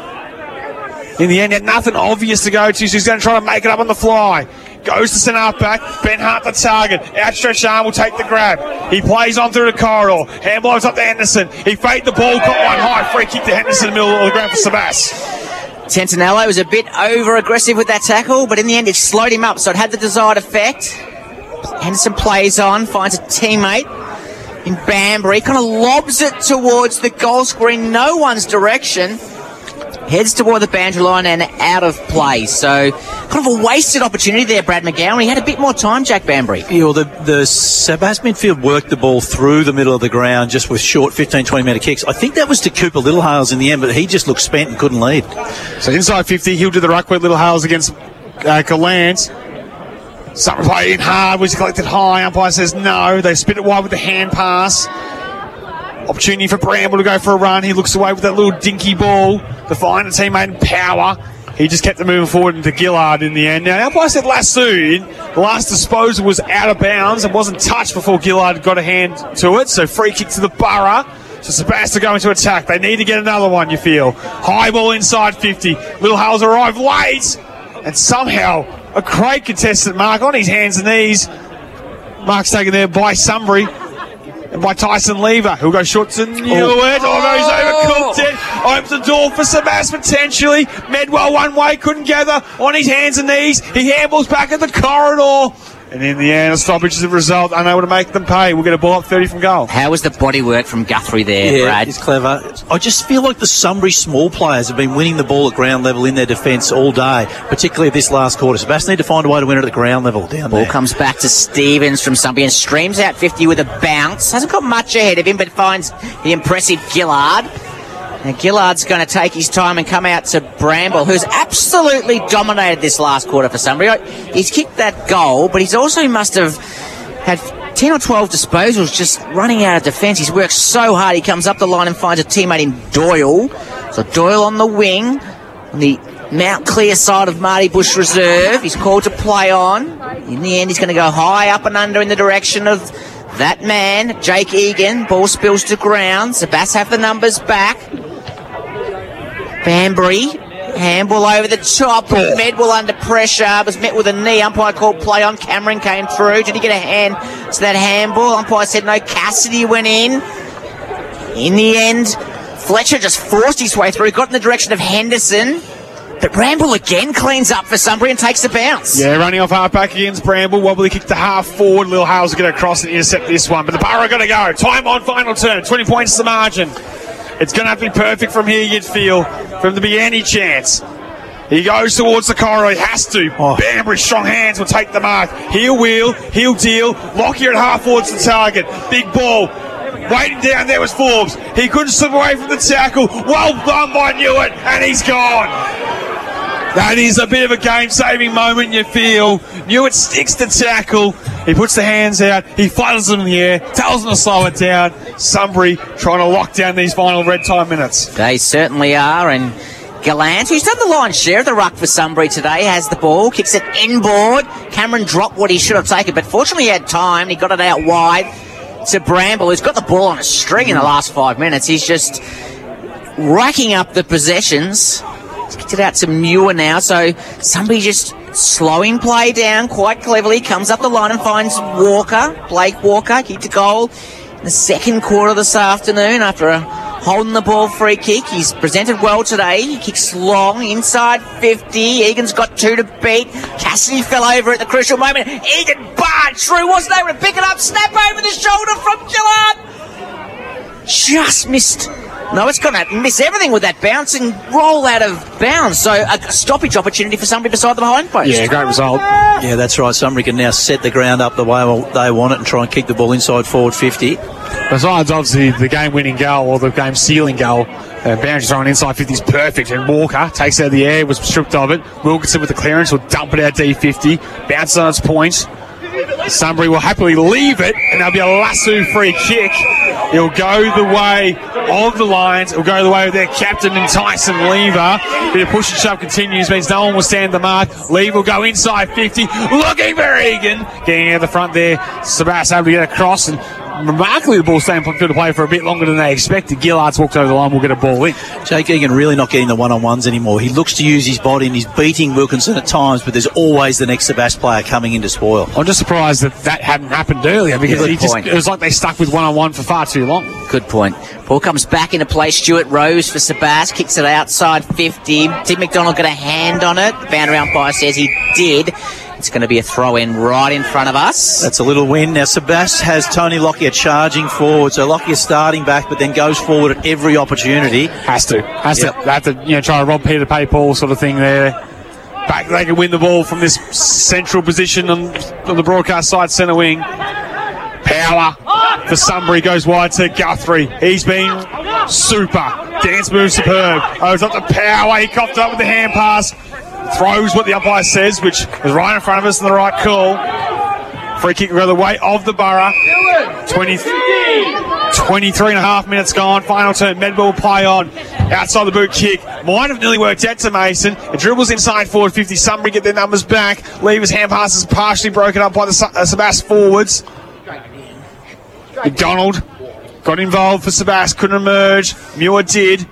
In the end, he had nothing obvious to go to, so he's going to try to make it up on the fly. Goes to centre half back. Ben Hart the target. Outstretched arm will take the grab. He plays on through the corridor. Handball up to Henderson. He faked the ball, got one high. Free kick to Henderson in the middle of the ground for Sebas. Tentinello was a bit over-aggressive with that tackle, but in the end it slowed him up, so it had the desired effect. Henderson plays on, finds a teammate in Banbury, kind of lobs it towards the goal screen, no one's direction. Heads toward the boundary line and out of play. So, kind of a wasted opportunity there, Brad McGowan. He had a bit more time, Jack Banbury. Yeah, well, the Sebas midfield worked the ball through the middle of the ground just with short 15-20 metre kicks. I think that was to Cooper Littlehales in the end, but he just looked spent and couldn't lead. So inside 50, he'll do the ruck with Littlehales against Gallant. Something played in hard, was collected high. Umpire says no. They spit it wide with the hand pass. Opportunity for Bramble to go for a run. He looks away with that little dinky ball to find a teammate in Power. He just kept it moving forward into Gillard in the end. Now, umpire said lasso. The last disposal was out of bounds and wasn't touched before Gillard got a hand to it. So free kick to the Borough. So Sebastian go into attack. They need to get another one, you feel. High ball inside 50. Littlehales arrive late. And somehow a great contested mark on his hands and knees. Mark's taken there by Sunbury. And by Tyson Lever, who'll go short to Newitt. Oh, no, he's overcooked it. Opens the door for Sebastian potentially. Medwell one way, couldn't gather on his hands and knees. He handballs back at the corridor. And in the end, a stoppage is the result, unable to make them pay. We'll get a ball up 30 from goal. How was the body work from Guthrie there, Brad? He's clever. I just feel like the Sunbury small players have been winning the ball at ground level in their defence all day, particularly this last quarter. Sebastian need to find a way to win it at the ground level down there. Ball comes back to Stevens from Sunbury and streams out 50 with a bounce. Hasn't got much ahead of him, but finds the impressive Gillard. Now Gillard's going to take his time and come out to Bramble, who's absolutely dominated this last quarter for Sunbury. He's kicked that goal, but he's also must have had 10 or 12 disposals just running out of defence. He's worked so hard. He comes up the line and finds a teammate in Doyle. So Doyle on the wing, on the Mount Clear side of Marty Bush Reserve. He's called to play on. In the end, he's going to go high up and under in the direction of that man, Jake Egan. Ball spills to ground. Sebas have the numbers back. Banbury, handball over the top. Medwell under pressure, was met with a knee. Umpire called play on. Cameron came through. Did he get a hand to that handball? Umpire said no. Cassidy went in. In the end, Fletcher just forced his way through. Got in the direction of Henderson. But Bramble again cleans up for Sunbury and takes the bounce. Yeah, running off half-back against Bramble. Wobbly kick to half-forward. Lil Hales will get across and intercept this one. But the Borough got to go. Time on final turn. 20 points to the margin. It's going to have to be perfect from here, you'd feel, for him to be any chance. He goes towards the corridor. He has to. Banbury's strong hands will take the mark. He'll wheel. He'll deal. Lockyer at half-forward's the target. Big ball. Waiting down there was Forbes. He couldn't slip away from the tackle. Well done by Newitt, and he's gone. That is a bit of a game-saving moment, you feel. Newitt sticks the tackle. He puts the hands out. He flutters them in the air. Tells them to slow it down. Sunbury trying to lock down these final red time minutes. They certainly are, and Gallant, who's done the lion's share of the ruck for Sunbury today, has the ball, kicks it inboard. Cameron dropped what he should have taken, but fortunately he had time. He got it out wide to Bramble, who's got the ball on a string in the last 5 minutes. He's just racking up the possessions. He's kicked it out to Muir now, so Sunbury just slowing play down quite cleverly. Comes up the line and finds Walker, Blake Walker, kicked a goal in the second quarter this afternoon after a holding the ball free kick. He's presented well today. He kicks long, inside 50. Egan's got 2 to beat. Cassidy fell over at the crucial moment. Egan barred through, wasn't able to pick it up. Snap over the shoulder from Gillard. Just missed. No, it's going to miss everything with that bounce and roll out of bounds. So a stoppage opportunity for somebody beside the behind post. Yeah, great result. Yeah, that's right. Sunbury can now set the ground up the way they want it and try and kick the ball inside forward 50. Besides, obviously, the game-winning goal or the game-sealing goal, Boundary throwing inside 50 is perfect, and Walker takes it out of the air, was stripped of it. Wilkinson with the clearance will dump it out D50, bounces on its point. Sunbury will happily leave it, and there'll be a lasso free kick. It'll go the way of the Lions. It'll go the way of their captain and Tyson Lever. Bit of push and shove continues, means no one will stand the mark. Lever will go inside 50, looking for Egan. Getting out the front there, Sebastian able to get across, and remarkably the ball staying on field to play for a bit longer than they expected. Gillard's walked over the line, will get a ball in. Jake Egan really not getting the one-on-ones anymore. He looks to use his body and he's beating Wilkinson at times, but there's always the next Sebastian player coming in to spoil. I'm just surprised that hadn't happened earlier, because it was like they stuck with one-on-one for far too long. Good point. Ball comes back into play. Stuart Rose for Sebas, kicks it outside 50. Tim McDonald got a hand on it. The boundary umpire says he did. It's going to be a throw-in right in front of us. That's a little win. Now, Sebas has Tony Lockyer charging forward, so Lockyer starting back, but then goes forward at every opportunity. Has to. They have to try to rob Peter to pay Paul sort of thing there. Back, they can win the ball from this central position on the broadcast side, centre wing. Power for Sunbury goes wide to Guthrie. He's been super. Dance move superb. It's up to Power. He coughed up with the hand pass. Throws what the umpire says, which was right in front of us in the right call. Free kick will go the way of the Borough. 23 and a half minutes gone. Final turn. Medball will play on. Outside the boot kick. Might have nearly worked out to Mason. It dribbles inside forward 50. Sunbury get their numbers back. Lever's hand passes partially broken up by the Sebas forwards. McDonald got involved for Sebas. Couldn't emerge. Muir did.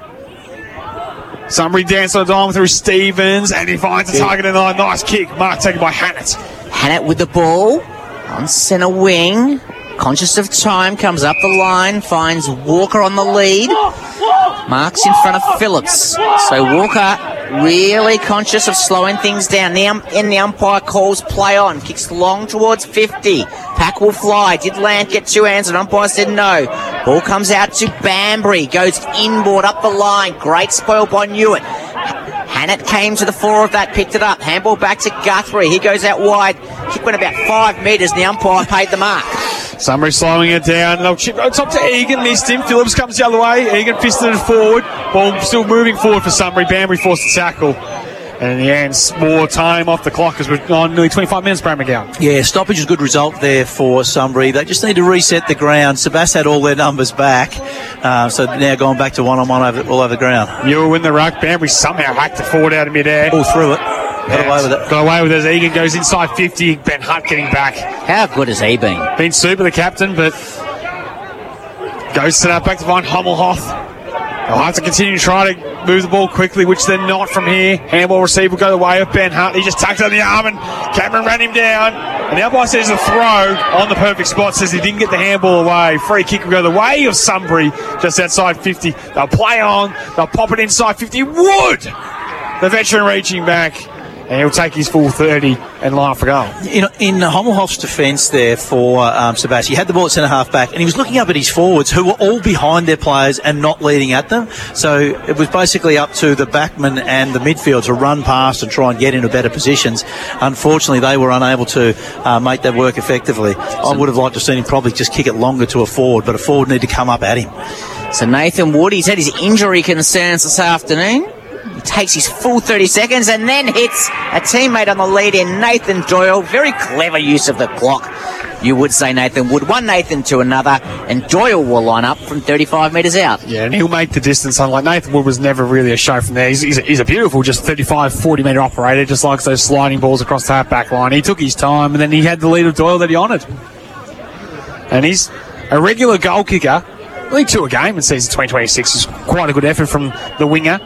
Sunbury danced on the diamond through Stevens, and he finds a target in the line. Nice kick. Mark taken by Hannett. Hannett with the ball on centre wing. Conscious of time, comes up the line, finds Walker on the lead. Mark's in front of Phillips. So Walker really conscious of slowing things down. The umpire calls play on. Kicks long towards 50. Pack will fly. Did Land get 2 hands? And umpire said no. Ball comes out to Banbury. Goes inboard up the line. Great spoil by Newitt. Hannett came to the fore of that, picked it up. Handball back to Guthrie. He goes out wide. Kick went about 5 metres and the umpire paid the mark. Sunbury slowing it down. They'll chip top to Egan, missed him. Phillips comes the other way. Egan fisted it forward. Ball still moving forward for Sunbury. Banbury forced to tackle. And in the end, more time off the clock as we're on nearly 25 minutes, Brad McGowan. Yeah, stoppage is a good result there for Sunbury. They just need to reset the ground. Sebas had all their numbers back. So now going back to one-on-one all over the ground. Muir win the ruck. Banbury somehow hacked it forward out of midair. All through it. Got away with it. Got away with it as Egan goes inside 50. Ben Hutt getting back. How good has he been? Been super, the captain, but goes to that back to find Hummelhoff. They'll have to continue to try to move the ball quickly, which they're not from here. Handball receive will go the way of Ben Hutt. He just tucked on the arm and Cameron ran him down. And the umpire says a throw on the perfect spot, says he didn't get the handball away. Free kick will go the way of Sunbury, just outside 50. They'll play on. They'll pop it inside 50. Wood! The veteran reaching back, and he'll take his full 30 and line up for goal. In Hommelhoff's defence there for Sebastian, he had the ball at centre-half back, and he was looking up at his forwards, who were all behind their players and not leading at them. So it was basically up to the backman and the midfield to run past and try and get into better positions. Unfortunately, they were unable to make that work effectively. I would have liked to have seen him probably just kick it longer to a forward, but a forward need to come up at him. So Nathan Wood, he's had his injury concerns this afternoon. He takes his full 30 seconds and then hits a teammate on the lead in Nathan Doyle. Very clever use of the clock, you would say, Nathan Wood. One Nathan to another, and Doyle will line up from 35 metres out. Yeah, and he'll make the distance. Unlike Nathan Wood was never really a show from there. He's a beautiful, just 35, 40-metre operator, just likes those sliding balls across the half-back line. He took his time, and then he had the lead of Doyle that he honoured. And he's a regular goal kicker. Only 2 a game in season 2026 is quite a good effort from the winger.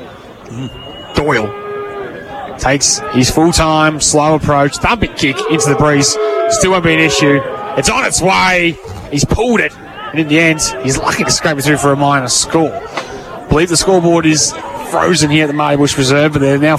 Doyle takes his full-time, slow approach, thumping kick into the breeze. Still won't be an issue. It's on its way. He's pulled it. And in the end, he's lucky to scrape it through for a minor score. I believe the scoreboard is frozen here at the Marty Bush Reserve, but they're now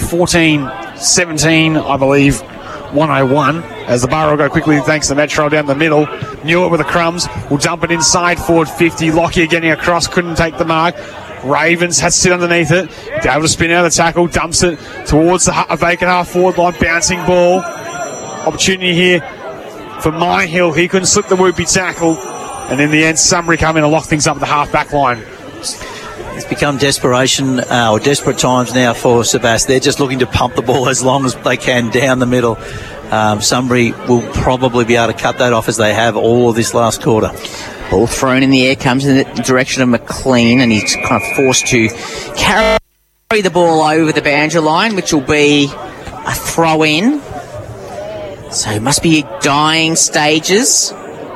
14-17, I believe, 101. As the bar will go quickly thanks to Metro down the middle. Newitt with the crumbs. Will dump it inside forward 50. Lockyer getting across. Couldn't take the mark. Ravens has to sit underneath it. Able to spin out of the tackle. Dumps it towards a vacant half forward line. Bouncing ball. Opportunity here for Myhill. He couldn't slip the whoopie tackle. And in the end, Sunbury come in and lock things up at the half back line. It's become desperation or desperate times now for Sebas. They're just looking to pump the ball as long as they can down the middle. Sunbury will probably be able to cut that off as they have all of this last quarter. Ball thrown in the air, comes in the direction of McLean, and he's kind of forced to carry the ball over the boundary line, which will be a throw in. So it must be dying stages.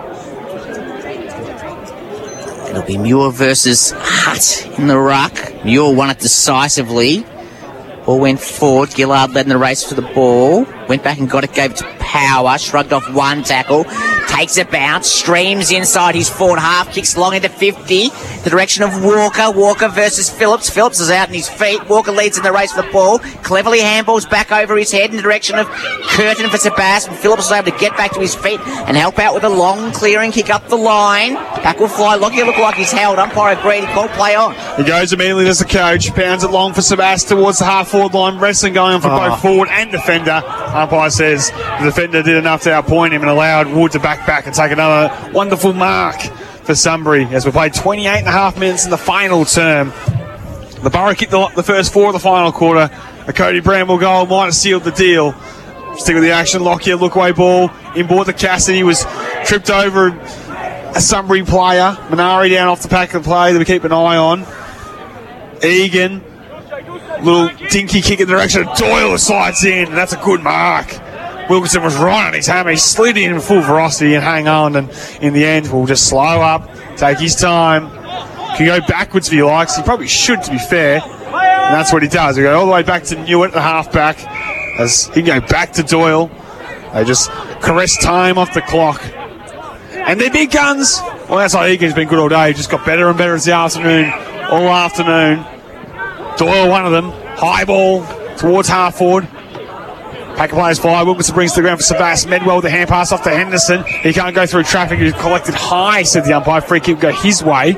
It'll be Muir versus Hutt in the ruck. Muir won it decisively. Ball went forward. Gillard led in the race for the ball. Went back and got it, gave it to Power. Shrugged off one tackle. Takes a bounce. Streams inside his forward half. Kicks long into 50. The direction of Walker. Walker versus Phillips. Phillips is out in his feet. Walker leads in the race for the ball. Cleverly handballs back over his head in the direction of Curtin for Sebastian. Phillips is able to get back to his feet and help out with a long clearing kick up the line. Back will fly. Lockyer look like he's held. Umpire agreed. He called play on. He goes immediately as the coach. Pounds it long for Sebastian towards the half forward line. Wrestling going on for both forward and defender. Umpire says the defender did enough to outpoint him and allowed Wood to back and take another wonderful mark for Sunbury as we played 28.5 minutes in the final term. The Borough kicked the first 4 of the final quarter. A Cody Bramble goal might have sealed the deal. Stick with the action. Lockyer, look away ball. Inboard to Cassidy. Was tripped over a Sunbury player. Minari down off the pack of the play that we keep an eye on. Egan. Little dinky kick in the direction of Doyle slides in, and that's a good mark. Wilkinson was right on his hammer. He slid in full velocity and hang on, and in the end, we'll just slow up, take his time. Can go backwards if he likes. He probably should, to be fair, and that's what he does. We go all the way back to Newitt, the halfback, as he can go back to Doyle. They just caress time off the clock. And they're big guns. Well, that's why Egan's been good all day. He just got better and better as the afternoon, all afternoon. Doyle, one of them. High ball towards half forward. Pack of players fly. Wilkinson brings to the ground for Sebastian. Medwell with the hand pass off to Henderson. He can't go through traffic. He's collected high, said the umpire. Free kick will go his way.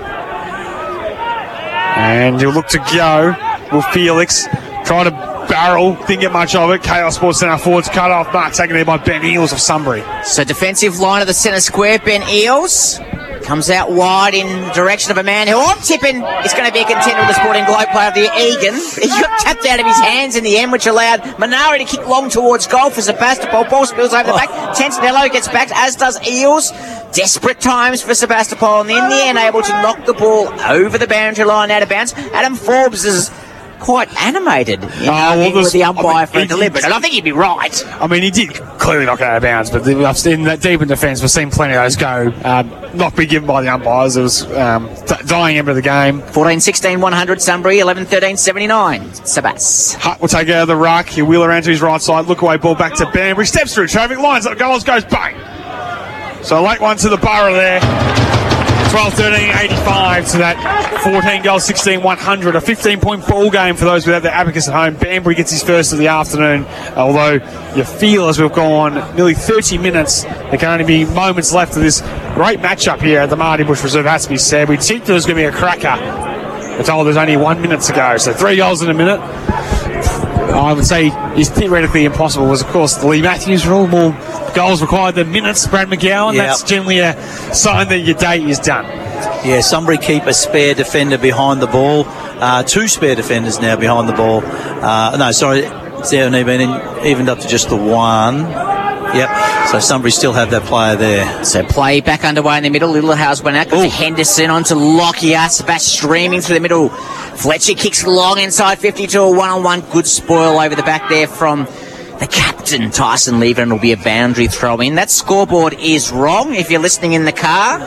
And he'll look to go. Will Felix try to barrel. Didn't get much of it. Chaos Sports Centre forwards cut off. Mark taken there by Ben Eales of Sunbury. So defensive line of the centre square, Ben Eales. Comes out wide in direction of a man who I'm tipping is going to be a contender with the Sporting Globe player of the year, Egan. He got tapped out of his hands in the end, which allowed Minari to kick long towards goal for Sebastopol. Ball spills over the back. Tentinello gets back, as does Eales. Desperate times for Sebastopol, and in the end able to knock the ball over the boundary line out of bounds. Adam Forbes is quite animated with the umpire for deliberate, and I think he'd be right. I mean, he did clearly knock it out of bounds, but I've seen that deep in defence. We've seen plenty of those go not be given by the umpires. It was dying end of the game. 14-16, 100 Sunbury, 11-13, 79 Sebas. Hutt will take out of the ruck. He'll wheel around to his right side. Look away ball back to Banbury. Steps through traffic. Lines up goals. Goes bang. So a late one to the Borough there. 12-13-85 to that 14 goal, 16-100. A 15-point ball game for those without their abacus at home. Banbury gets his first of the afternoon, although you feel as we've gone nearly 30 minutes, there can only be moments left of this great matchup here at the Marty Bush Reserve, has to be said. We tipped it was going to be a cracker. We're told there's only 1 minute to go, so 3 goals in a minute. I would say is theoretically impossible. Was, of course, the Lee Matthews rule. More goals required than minutes, Brad McGowan. Yep. That's generally a sign that your day is done. Yeah, Sunbury keep a spare defender behind the ball. 2 spare defenders now behind the ball. It's evened up to just the 1. Yep, so Sunbury still have that player there. So play back underway in the middle. Littlehouse went out. Got to Henderson onto Lockyer. Sebastian streaming through the middle. Fletcher kicks long inside 52. A one-on-one. Good spoil over the back there from the captain, Tyson Lever, and it'll be a boundary throw in. That scoreboard is wrong. If you're listening in the car,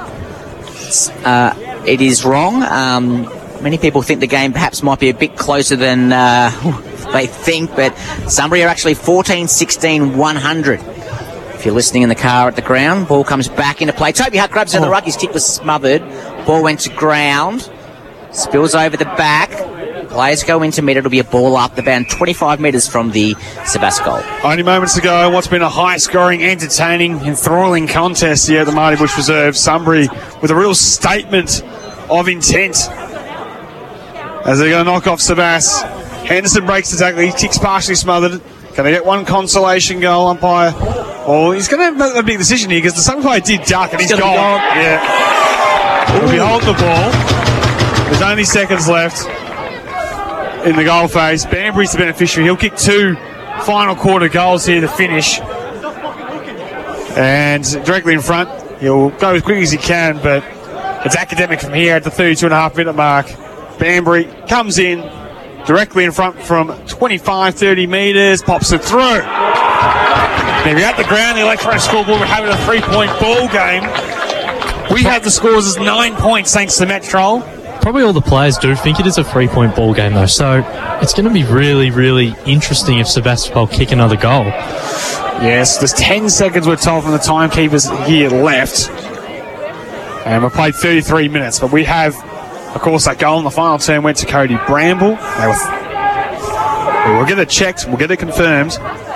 it is wrong. Many people think the game perhaps might be a bit closer than they think, but Sunbury are actually 14-16-100. If you're listening in the car at the ground, ball comes back into play. Toby Hutt grabs on the ruck. His kick was smothered. Ball went to ground. Spills over the back. Players go into mid. It'll be a ball up the bound 25 metres from the Sebas goal. Only moments ago, what's been a high-scoring, entertaining, enthralling contest here at the Marty Bush Reserve. Sunbury with a real statement of intent as they're going to knock off Sebas. Henderson breaks the tackle. His kick's partially smothered. Can they get one consolation goal, umpire? Oh, he's going to make a big decision here because the Sunbury player did duck and he's gone. Yeah. He'll be holding the ball. There's only seconds left in the goal phase. Banbury's the beneficiary. He'll kick 2 final quarter goals here to finish. And directly in front, he'll go as quick as he can, but it's academic from here at the 32.5-minute mark. Banbury comes in directly in front from 25-30 metres, pops it through. Now, if you're at the ground, the electronic scoreboard, we're having a 3-point ball game. We have the scores as 9 points thanks to Metro. Probably all the players do think it is a 3-point ball game, though, so it's going to be really, really interesting if Sebastopol kick another goal. Yes, there's 10 seconds, we're told, from the timekeepers here left. And we've played 33 minutes, but we have, of course, that goal in the final turn went to Cody Bramble. We'll get it checked, we'll get it confirmed.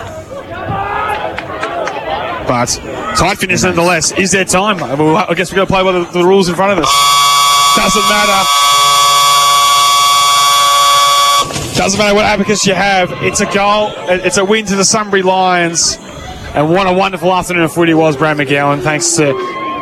But tight finish nonetheless. Is there time? I guess we've got to play by the rules in front of us. Doesn't matter. Doesn't matter what abacus you have. It's a goal. It's a win to the Sunbury Lions. And what a wonderful afternoon of footy was, Brad McGowan. Thanks to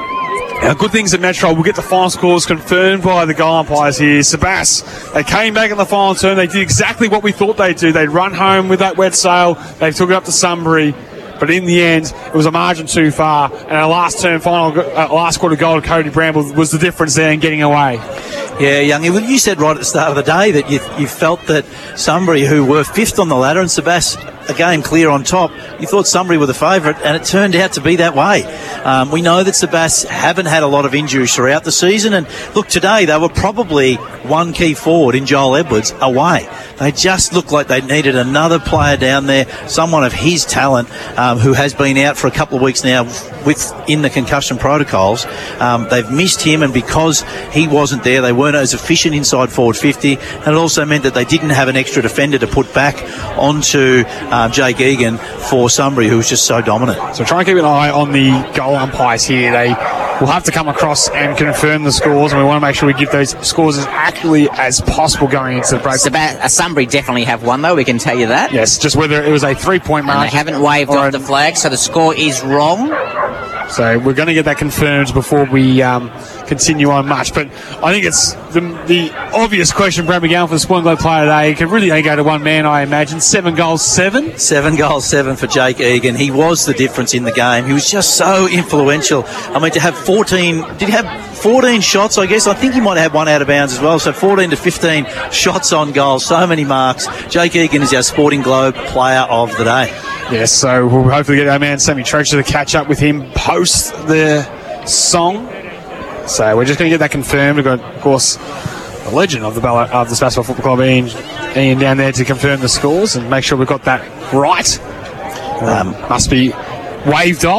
good things at Metro. We'll get the final scores confirmed by the goal umpires here. Sebas, they came back in the final turn. They did exactly what we thought they'd do. They'd run home with that wet sail. They took it up to Sunbury. But in the end, it was a margin too far. And our last quarter goal to Cody Bramble was the difference there in getting away. Yeah, Young, you said right at the start of the day that you felt that Sunbury, who were 5th on the ladder, and Sebas a game clear on top, you thought Sunbury were the favourite, and it turned out to be that way. We know that Sebas haven't had a lot of injuries throughout the season, and look, today they were probably one key forward in Joel Edwards away. They just looked like they needed another player down there, someone of his talent, who has been out for a couple of weeks now in the concussion protocols. They've missed him, and because he wasn't there, they weren't as efficient inside forward 50, and it also meant that they didn't have an extra defender to put back onto Jake Egan for Sunbury, who was just so dominant. So try and keep an eye on the goal umpires here. They will have to come across and confirm the scores, and we want to make sure we give those scores as accurately as possible going into the break. Sunbury definitely have won, though, we can tell you that. Yes, just whether it was a 3-point mark. And they haven't waved off the flag, so the score is wrong. So we're going to get that confirmed before we continue on much. But I think it's the obvious question, Brad McGowan, for the Sport and Globe player today. It could really only go to one man, I imagine. 7 goals, 7? 7 goals, 7 for Jake Egan. He was the difference in the game. He was just so influential. I mean, to have 14... Did he have 14 shots, I guess? I think he might have had one out of bounds as well. So 14 to 15 shots on goal. So many marks. Jake Egan is our Sporting Globe player of the day. Yes, so we'll hopefully get our man Sammy Treacher to catch up with him post the song. So we're just going to get that confirmed. We've got, of course, the legend of the Sebastopol Football Club, Ian down there to confirm the scores and make sure we've got that right. Must be waved off.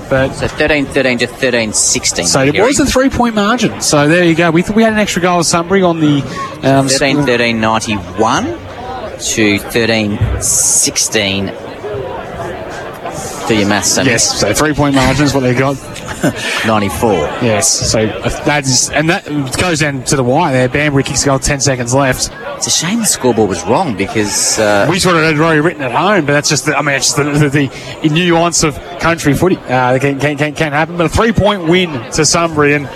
But so 13-13 to 13-16. So it was a 3-point margin. So there you go. We had an extra goal of Sunbury on the 13-13-91 to 13-16. Do your maths, Sammy. Yes, so 3-point margin is what they got. 94. Yes, so that goes down to the wire there. Banbury kicks the goal, 10 seconds left. It's a shame the scoreboard was wrong because we sort of had already written at home, but that's just it's just the nuance of country footy. Can happen, but a 3-point win to Sunbury, and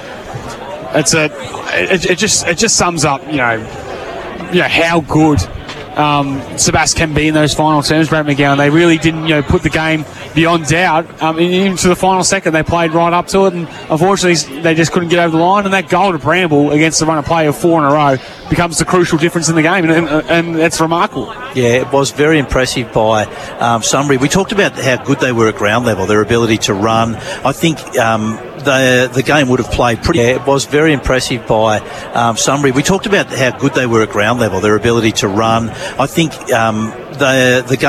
it just sums up how good Sebas can be in those final terms. Brad McGowan, they really didn't put the game beyond doubt into the final second. They played right up to it, and unfortunately they just couldn't get over the line, and that goal to Bramble against the run of play of 4 in a row becomes the crucial difference in the game, and that's remarkable. Yeah, it was very impressive by Sunbury. We talked about how good they were at ground level, their ability to run. I think the game would have played pretty. Yeah, it was very impressive by Sunbury. We talked about how good they were at ground level, their ability to run. I think the game